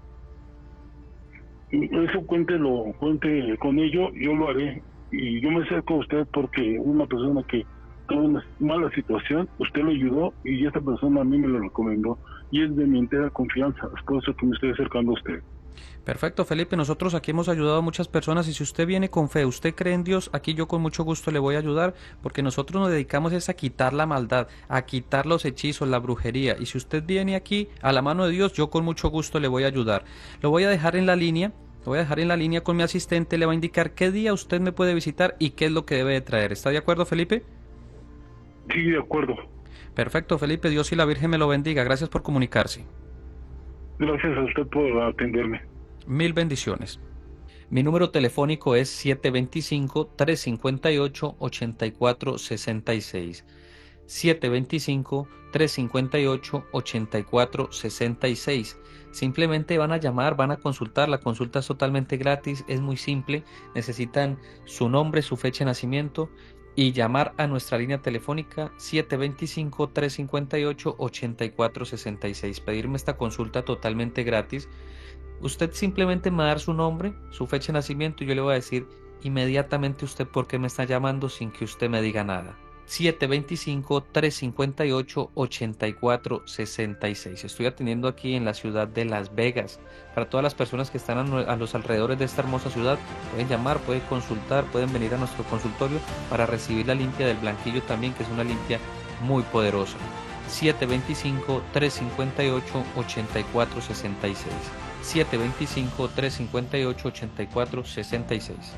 Eso cuéntelo, cuente con ello, yo lo haré. Y yo me acerco a usted porque una persona que tuvo una mala situación, usted lo ayudó y esta persona a mí me lo recomendó y es de mi entera confianza, es por eso que me estoy acercando a usted. Perfecto, Felipe, nosotros aquí hemos ayudado a muchas personas y si usted viene con fe, usted cree en Dios, aquí yo con mucho gusto le voy a ayudar porque nosotros nos dedicamos es a quitar la maldad, a quitar los hechizos, la brujería, y si usted viene aquí a La Mano de Dios, yo con mucho gusto le voy a ayudar. Lo voy a dejar en la línea, lo voy a dejar en la línea con mi asistente, le va a indicar qué día usted me puede visitar y qué es lo que debe de traer. ¿Está de acuerdo, Felipe? Sí, de acuerdo. Perfecto, Felipe, Dios y la Virgen me lo bendiga. Gracias por comunicarse. Gracias a usted por atenderme. Mil bendiciones. Mi número telefónico es siete dos cinco, tres cinco ocho, ocho cuatro seis seis. siete dos cinco, tres cinco ocho, ocho cuatro seis seis. Simplemente van a llamar, van a consultar. La consulta es totalmente gratis, es muy simple. Necesitan su nombre, su fecha de nacimiento y llamar a nuestra línea telefónica siete dos cinco, tres cinco ocho, ocho cuatro seis seis. Pedirme esta consulta totalmente gratis. Usted simplemente me va a dar su nombre, su fecha de nacimiento y yo le voy a decir inmediatamente usted por qué me está llamando sin que usted me diga nada. siete dos cinco, tres cinco ocho, ocho cuatro seis seis. Estoy atendiendo aquí en la ciudad de Las Vegas. Para todas las personas que están a los alrededores de esta hermosa ciudad, pueden llamar, pueden consultar, pueden venir a nuestro consultorio para recibir la limpia del blanquillo también, que es una limpia muy poderosa. siete dos cinco, tres cinco ocho, ocho cuatro seis seis. siete dos cinco, tres cinco ocho, ocho cuatro seis seis.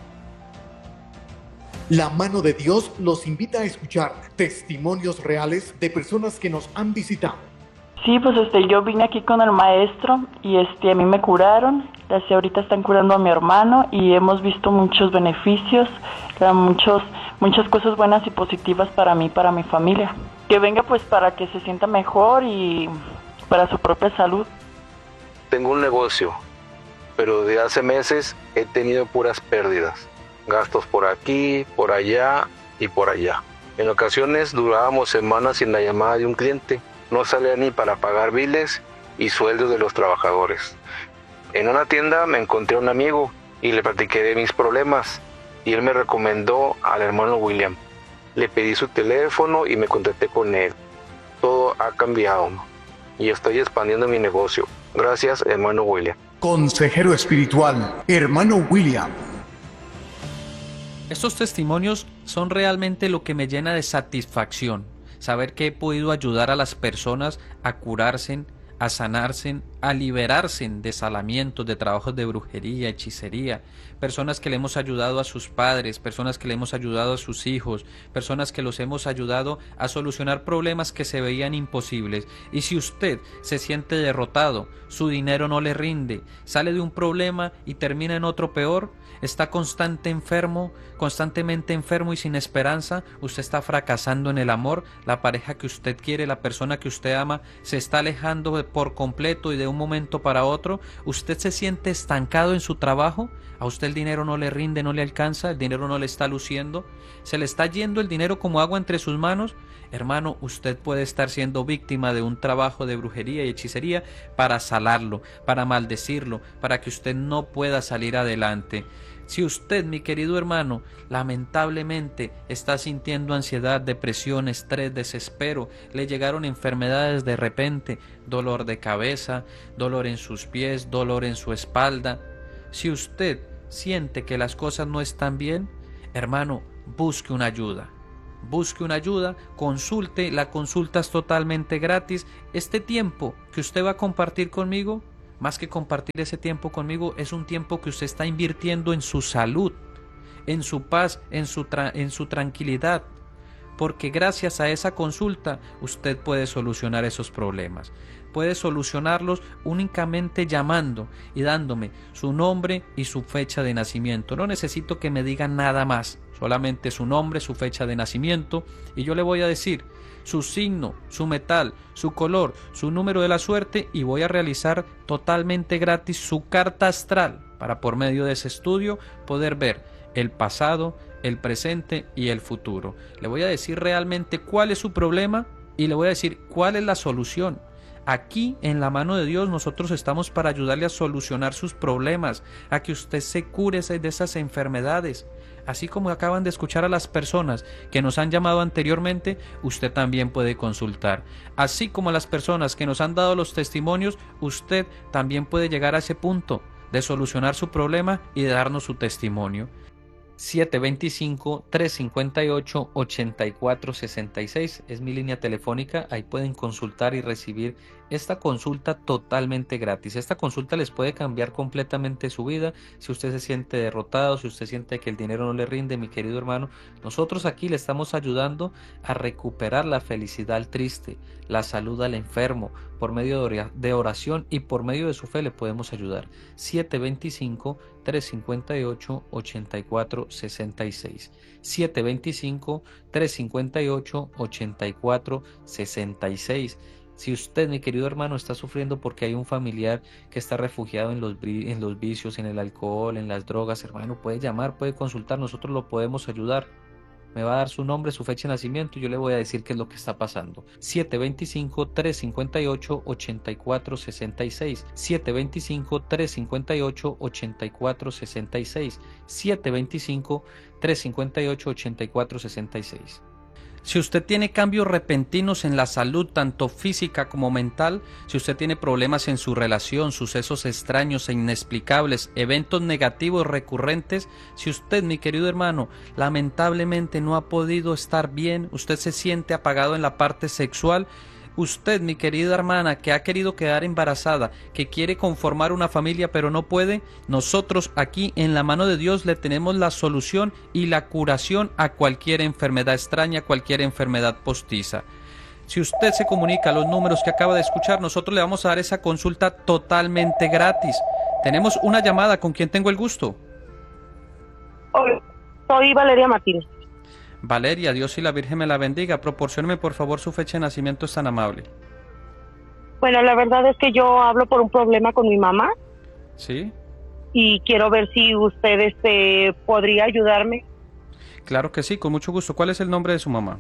La Mano de Dios los invita a escuchar testimonios reales de personas que nos han visitado. Sí, pues este, yo vine aquí con el maestro y este, a mí me curaron. Así ahorita están curando a mi hermano y hemos visto muchos beneficios, muchos, muchas cosas buenas y positivas para mí, para mi familia. Que venga pues para que se sienta mejor y para su propia salud. Tengo un negocio, pero de hace meses he tenido puras pérdidas. Gastos por aquí, por allá y por allá. En ocasiones durábamos semanas sin la llamada de un cliente. No salía ni para pagar biles y sueldos de los trabajadores. En una tienda me encontré a un amigo y le platiqué de mis problemas y él me recomendó al hermano William. Le pedí su teléfono y me contacté con él. Todo ha cambiado y estoy expandiendo mi negocio. Gracias, hermano William. Consejero espiritual, hermano William. Estos testimonios son realmente lo que me llena de satisfacción, saber que he podido ayudar a las personas a curarse, a sanarse, a liberarse de salamientos, de trabajos de brujería, hechicería, personas que le hemos ayudado a sus padres, personas que le hemos ayudado a sus hijos, personas que los hemos ayudado a solucionar problemas que se veían imposibles. Y si usted se siente derrotado, su dinero no le rinde, sale de un problema y termina en otro peor, está constante enfermo, constantemente enfermo y sin esperanza, usted está fracasando en el amor, la pareja que usted quiere, la persona que usted ama, se está alejando por completo y de un momento para otro, usted se siente estancado en su trabajo, a usted el dinero no le rinde, no le alcanza, el dinero no le está luciendo, se le está yendo el dinero como agua entre sus manos, hermano, usted puede estar siendo víctima de un trabajo de brujería y hechicería para salarlo, para maldecirlo, para que usted no pueda salir adelante. Si usted, mi querido hermano, lamentablemente está sintiendo ansiedad, depresión, estrés, desespero, le llegaron enfermedades de repente, dolor de cabeza, dolor en sus pies, dolor en su espalda, si usted siente que las cosas no están bien, hermano, busque una ayuda. Busque una ayuda, consulte, la consulta es totalmente gratis. Este tiempo que usted va a compartir conmigo, más que compartir ese tiempo conmigo, es un tiempo que usted está invirtiendo en su salud, en su paz, en su, tra- en su tranquilidad, porque gracias a esa consulta usted puede solucionar esos problemas. Puede solucionarlos únicamente llamando y dándome su nombre y su fecha de nacimiento. No necesito que me digan nada más, solamente su nombre, su fecha de nacimiento, y yo le voy a decir su signo, su metal, su color, su número de la suerte, y voy a realizar totalmente gratis su carta astral para, por medio de ese estudio, poder ver el pasado, el presente y el futuro. Le voy a decir realmente cuál es su problema y le voy a decir cuál es la solución. Aquí, en la mano de Dios, nosotros estamos para ayudarle a solucionar sus problemas, a que usted se cure de esas enfermedades. Así como acaban de escuchar a las personas que nos han llamado anteriormente, usted también puede consultar. Así como a las personas que nos han dado los testimonios, usted también puede llegar a ese punto de solucionar su problema y de darnos su testimonio. siete dos cinco, tres cinco ocho, ocho cuatro seis seis es mi línea telefónica. Ahí pueden consultar y recibir esta consulta totalmente gratis. Esta consulta les puede cambiar completamente su vida. Si usted se siente derrotado, si usted siente que el dinero no le rinde, mi querido hermano, nosotros aquí le estamos ayudando a recuperar la felicidad al triste, la salud al enfermo. Por medio de oración y por medio de su fe le podemos ayudar. siete dos cinco, tres cinco ocho, ocho cuatro seis seis siete dos cinco, tres cinco ocho, ocho cuatro seis seis. Si usted, mi querido hermano, está sufriendo porque hay un familiar que está refugiado en los, en los vicios, en el alcohol, en las drogas, hermano, puede llamar, puede consultar, nosotros lo podemos ayudar. Me va a dar su nombre, su fecha de nacimiento y yo le voy a decir qué es lo que está pasando. siete dos cinco, tres cinco ocho, ocho cuatro seis seis siete dos cinco, tres cinco ocho, ocho cuatro seis seis siete dos cinco, tres cinco ocho, ocho cuatro seis seis. Si usted tiene cambios repentinos en la salud, tanto física como mental, si usted tiene problemas en su relación, sucesos extraños e inexplicables, eventos negativos recurrentes, si usted, mi querido hermano, lamentablemente no ha podido estar bien, usted se siente apagado en la parte sexual, usted, mi querida hermana, que ha querido quedar embarazada, que quiere conformar una familia pero no puede, nosotros aquí en la mano de Dios le tenemos la solución y la curación a cualquier enfermedad extraña, cualquier enfermedad postiza. Si usted se comunica a los números que acaba de escuchar, nosotros le vamos a dar esa consulta totalmente gratis. Tenemos una llamada, ¿con quién tengo el gusto? Hola, soy Valeria Martínez. Valeria, Dios y la Virgen me la bendiga. Proporcióneme por favor su fecha de nacimiento, es tan amable. Bueno, la verdad es que yo hablo por un problema con mi mamá. ¿Sí? Y quiero ver si usted este, podría ayudarme. Claro que sí, con mucho gusto. ¿Cuál es el nombre de su mamá?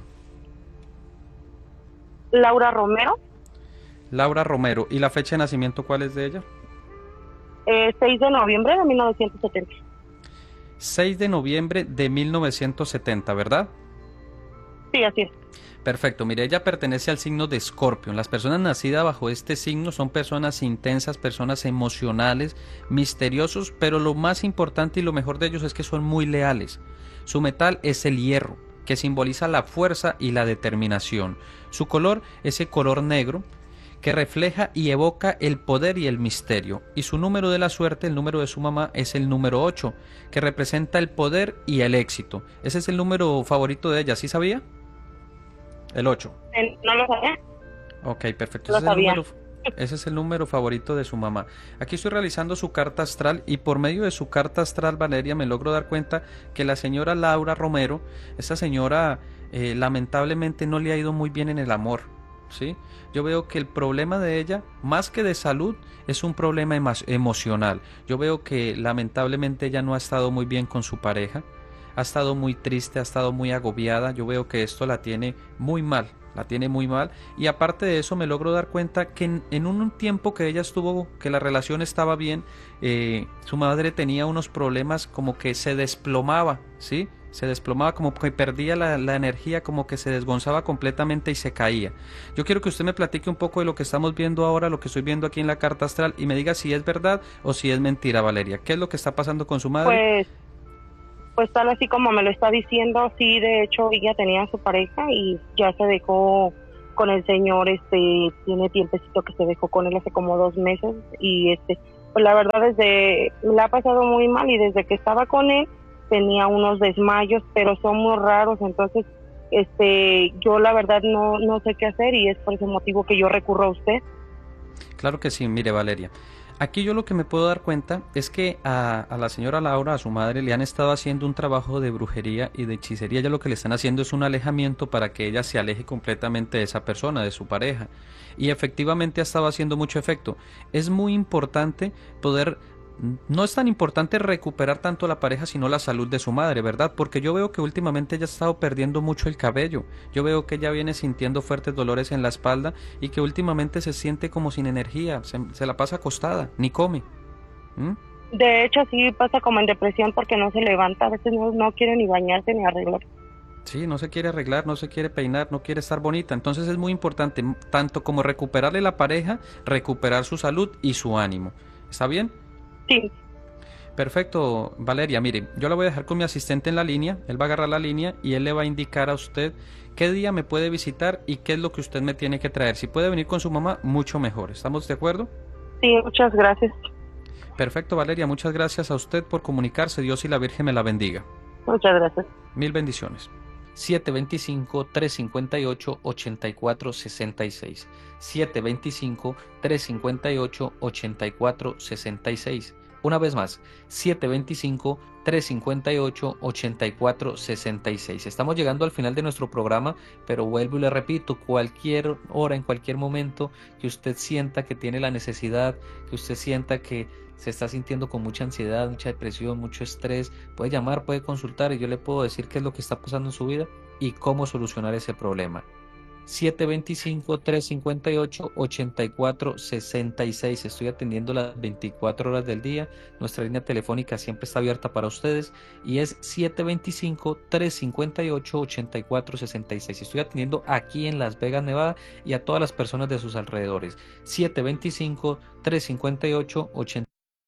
Laura Romero. Laura Romero. ¿Y la fecha de nacimiento cuál es de ella? Eh, seis de noviembre de mil novecientos setenta. seis de noviembre de mil novecientos setenta, ¿verdad? Sí, así es. Perfecto, mire, ella pertenece al signo de Escorpio. Las personas nacidas bajo este signo son personas intensas, personas emocionales, misteriosos, pero lo más importante y lo mejor de ellos es que son muy leales. Su metal es el hierro, que simboliza la fuerza y la determinación. Su color es el color negro, que refleja y evoca el poder y el misterio, y su número de la suerte, el número de su mamá, es el número ocho, que representa el poder y el éxito. Ese es el número favorito de ella, ¿sí sabía? El ocho. No lo sabía. Ok, perfecto. Lo ese, es el sabía. número, ese es el número favorito de su mamá. Aquí estoy realizando su carta astral y por medio de su carta astral, Valeria, me logro dar cuenta que la señora Laura Romero, esa señora eh, lamentablemente no le ha ido muy bien en el amor. ¿sí? Yo veo que el problema de ella, más que de salud, es un problema emo emocional. Yo veo que lamentablemente ella no ha estado muy bien con su pareja, ha estado muy triste, ha estado muy agobiada. Yo veo que esto la tiene muy mal, la tiene muy mal, y aparte de eso me logro dar cuenta que en, en un tiempo que ella estuvo, que la relación estaba bien, eh, su madre tenía unos problemas como que se desplomaba, ¿sí? Se desplomaba, como que perdía la, la energía, como que se desgonzaba completamente y se caía. Yo quiero que usted me platique un poco de lo que estamos viendo ahora, lo que estoy viendo aquí en la carta astral, y me diga si es verdad o si es mentira, Valeria. ¿Qué es lo que está pasando con su madre? Pues, pues tal así como me lo está diciendo, sí, de hecho ella tenía a su pareja y ya se dejó con el señor, este, tiene tiempecito que se dejó con él hace como dos meses, y este, pues la verdad desde, la ha pasado muy mal, y desde que estaba con él tenía unos desmayos, pero son muy raros. Entonces este yo la verdad no no sé qué hacer, y es por ese motivo que yo recurro a usted. Claro que sí. Mire, Valeria, aquí yo lo que me puedo dar cuenta es que a, a la señora Laura, a su madre, le han estado haciendo un trabajo de brujería y de hechicería. Ya lo que le están haciendo es un alejamiento para que ella se aleje completamente de esa persona, de su pareja, y efectivamente ha estado haciendo mucho efecto. Es muy importante poder... No es tan importante recuperar tanto la pareja, sino la salud de su madre, ¿verdad? Porque yo veo que últimamente ella ha estado perdiendo mucho el cabello. Yo veo que ella viene sintiendo fuertes dolores en la espalda, y que últimamente se siente como sin energía, se, se la pasa acostada, ni come. ¿Mm? De hecho sí pasa como en depresión, porque no se levanta, a veces no, no quiere ni bañarse ni arreglar. Sí, no se quiere arreglar, no se quiere peinar, no quiere estar bonita. Entonces es muy importante, tanto como recuperarle la pareja, recuperar su salud y su ánimo. ¿Está bien? Sí. Perfecto, Valeria. Mire, yo la voy a dejar con mi asistente en la línea. Él va a agarrar la línea y él le va a indicar a usted qué día me puede visitar y qué es lo que usted me tiene que traer. Si puede venir con su mamá, mucho mejor. ¿Estamos de acuerdo? Sí, muchas gracias. Perfecto, Valeria. Muchas gracias a usted por comunicarse. Dios y la Virgen me la bendiga. Muchas gracias. Mil bendiciones. siete dos cinco, tres cinco ocho, ocho cuatro seis seis. siete dos cinco, tres cinco ocho, ocho cuatro seis seis. Una vez más, siete dos cinco, tres cinco ocho, ocho cuatro seis seis. Estamos llegando al final de nuestro programa, pero vuelvo y le repito, cualquier hora, en cualquier momento que usted sienta que tiene la necesidad, que usted sienta que se está sintiendo con mucha ansiedad, mucha depresión, mucho estrés, puede llamar, puede consultar, y yo le puedo decir qué es lo que está pasando en su vida y cómo solucionar ese problema. siete dos cinco, tres cinco ocho, ocho cuatro seis seis. Estoy atendiendo las veinticuatro horas del día. Nuestra línea telefónica siempre está abierta para ustedes y es siete dos cinco, tres cinco ocho, ocho cuatro seis seis. Estoy atendiendo aquí en Las Vegas, Nevada, y a todas las personas de sus alrededores. siete dos cinco, tres cinco ocho, ocho.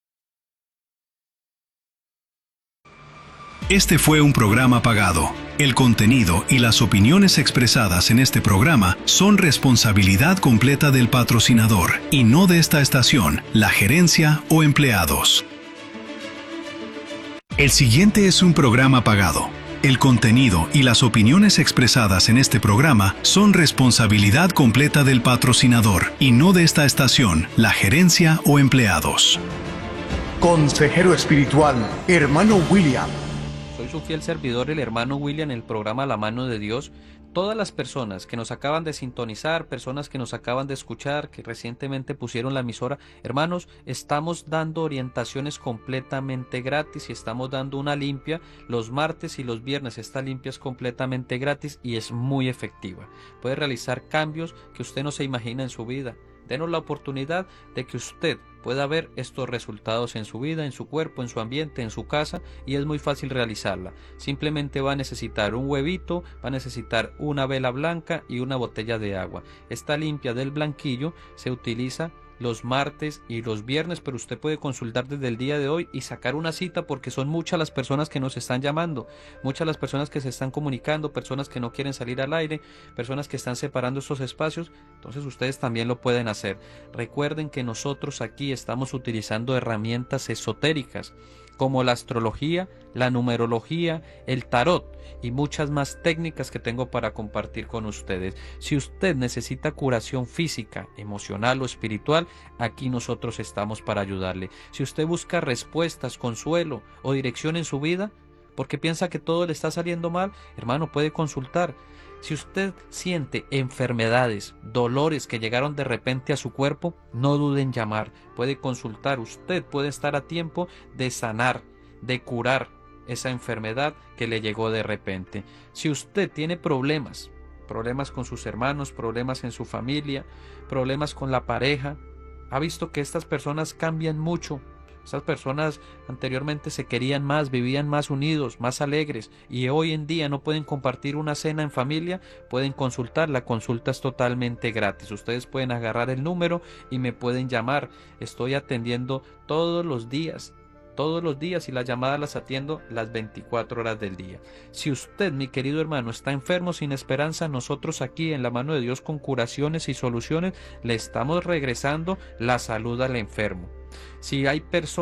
Este fue un programa pagado. El contenido y las opiniones expresadas en este programa son responsabilidad completa del patrocinador y no de esta estación, la gerencia o empleados. El siguiente es un programa pagado. El contenido y las opiniones expresadas en este programa son responsabilidad completa del patrocinador y no de esta estación, la gerencia o empleados. Consejero espiritual, hermano William. Soy su fiel servidor, el hermano William, en el programa La Mano de Dios. Todas las personas que nos acaban de sintonizar, personas que nos acaban de escuchar, que recientemente pusieron la emisora, hermanos, estamos dando orientaciones completamente gratis y estamos dando una limpia los martes y los viernes. Esta limpia es completamente gratis y es muy efectiva. Puede realizar cambios que usted no se imagina en su vida. Denos la oportunidad de que usted pueda ver estos resultados en su vida, en su cuerpo, en su ambiente, en su casa, y es muy fácil realizarla. Simplemente va a necesitar un huevito, va a necesitar una vela blanca y una botella de agua. Esta limpia del blanquillo se utiliza los martes y los viernes, pero usted puede consultar desde el día de hoy y sacar una cita, porque son muchas las personas que nos están llamando, muchas las personas que se están comunicando, personas que no quieren salir al aire, personas que están separando estos espacios. Entonces ustedes también lo pueden hacer. Recuerden que nosotros aquí estamos utilizando herramientas esotéricas como la astrología, la numerología, el tarot y muchas más técnicas que tengo para compartir con ustedes. Si usted necesita curación física, emocional o espiritual, aquí nosotros estamos para ayudarle. Si usted busca respuestas, consuelo o dirección en su vida, porque piensa que todo le está saliendo mal, hermano, puede consultar. Si usted siente enfermedades, dolores que llegaron de repente a su cuerpo, no duden en llamar, puede consultar. Usted puede estar a tiempo de sanar, de curar esa enfermedad que le llegó de repente. Si usted tiene problemas, problemas con sus hermanos, problemas en su familia, problemas con la pareja, ha visto que estas personas cambian mucho. Estas personas anteriormente se querían más, vivían más unidos, más alegres, y hoy en día no pueden compartir una cena en familia, pueden consultar. La consulta es totalmente gratis. Ustedes pueden agarrar el número y me pueden llamar. Estoy atendiendo todos los días. Todos los días, y las llamadas las atiendo las veinticuatro horas del día. Si usted, mi querido hermano, está enfermo sin esperanza, nosotros aquí en la mano de Dios, con curaciones y soluciones, le estamos regresando la salud al enfermo. Si hay personas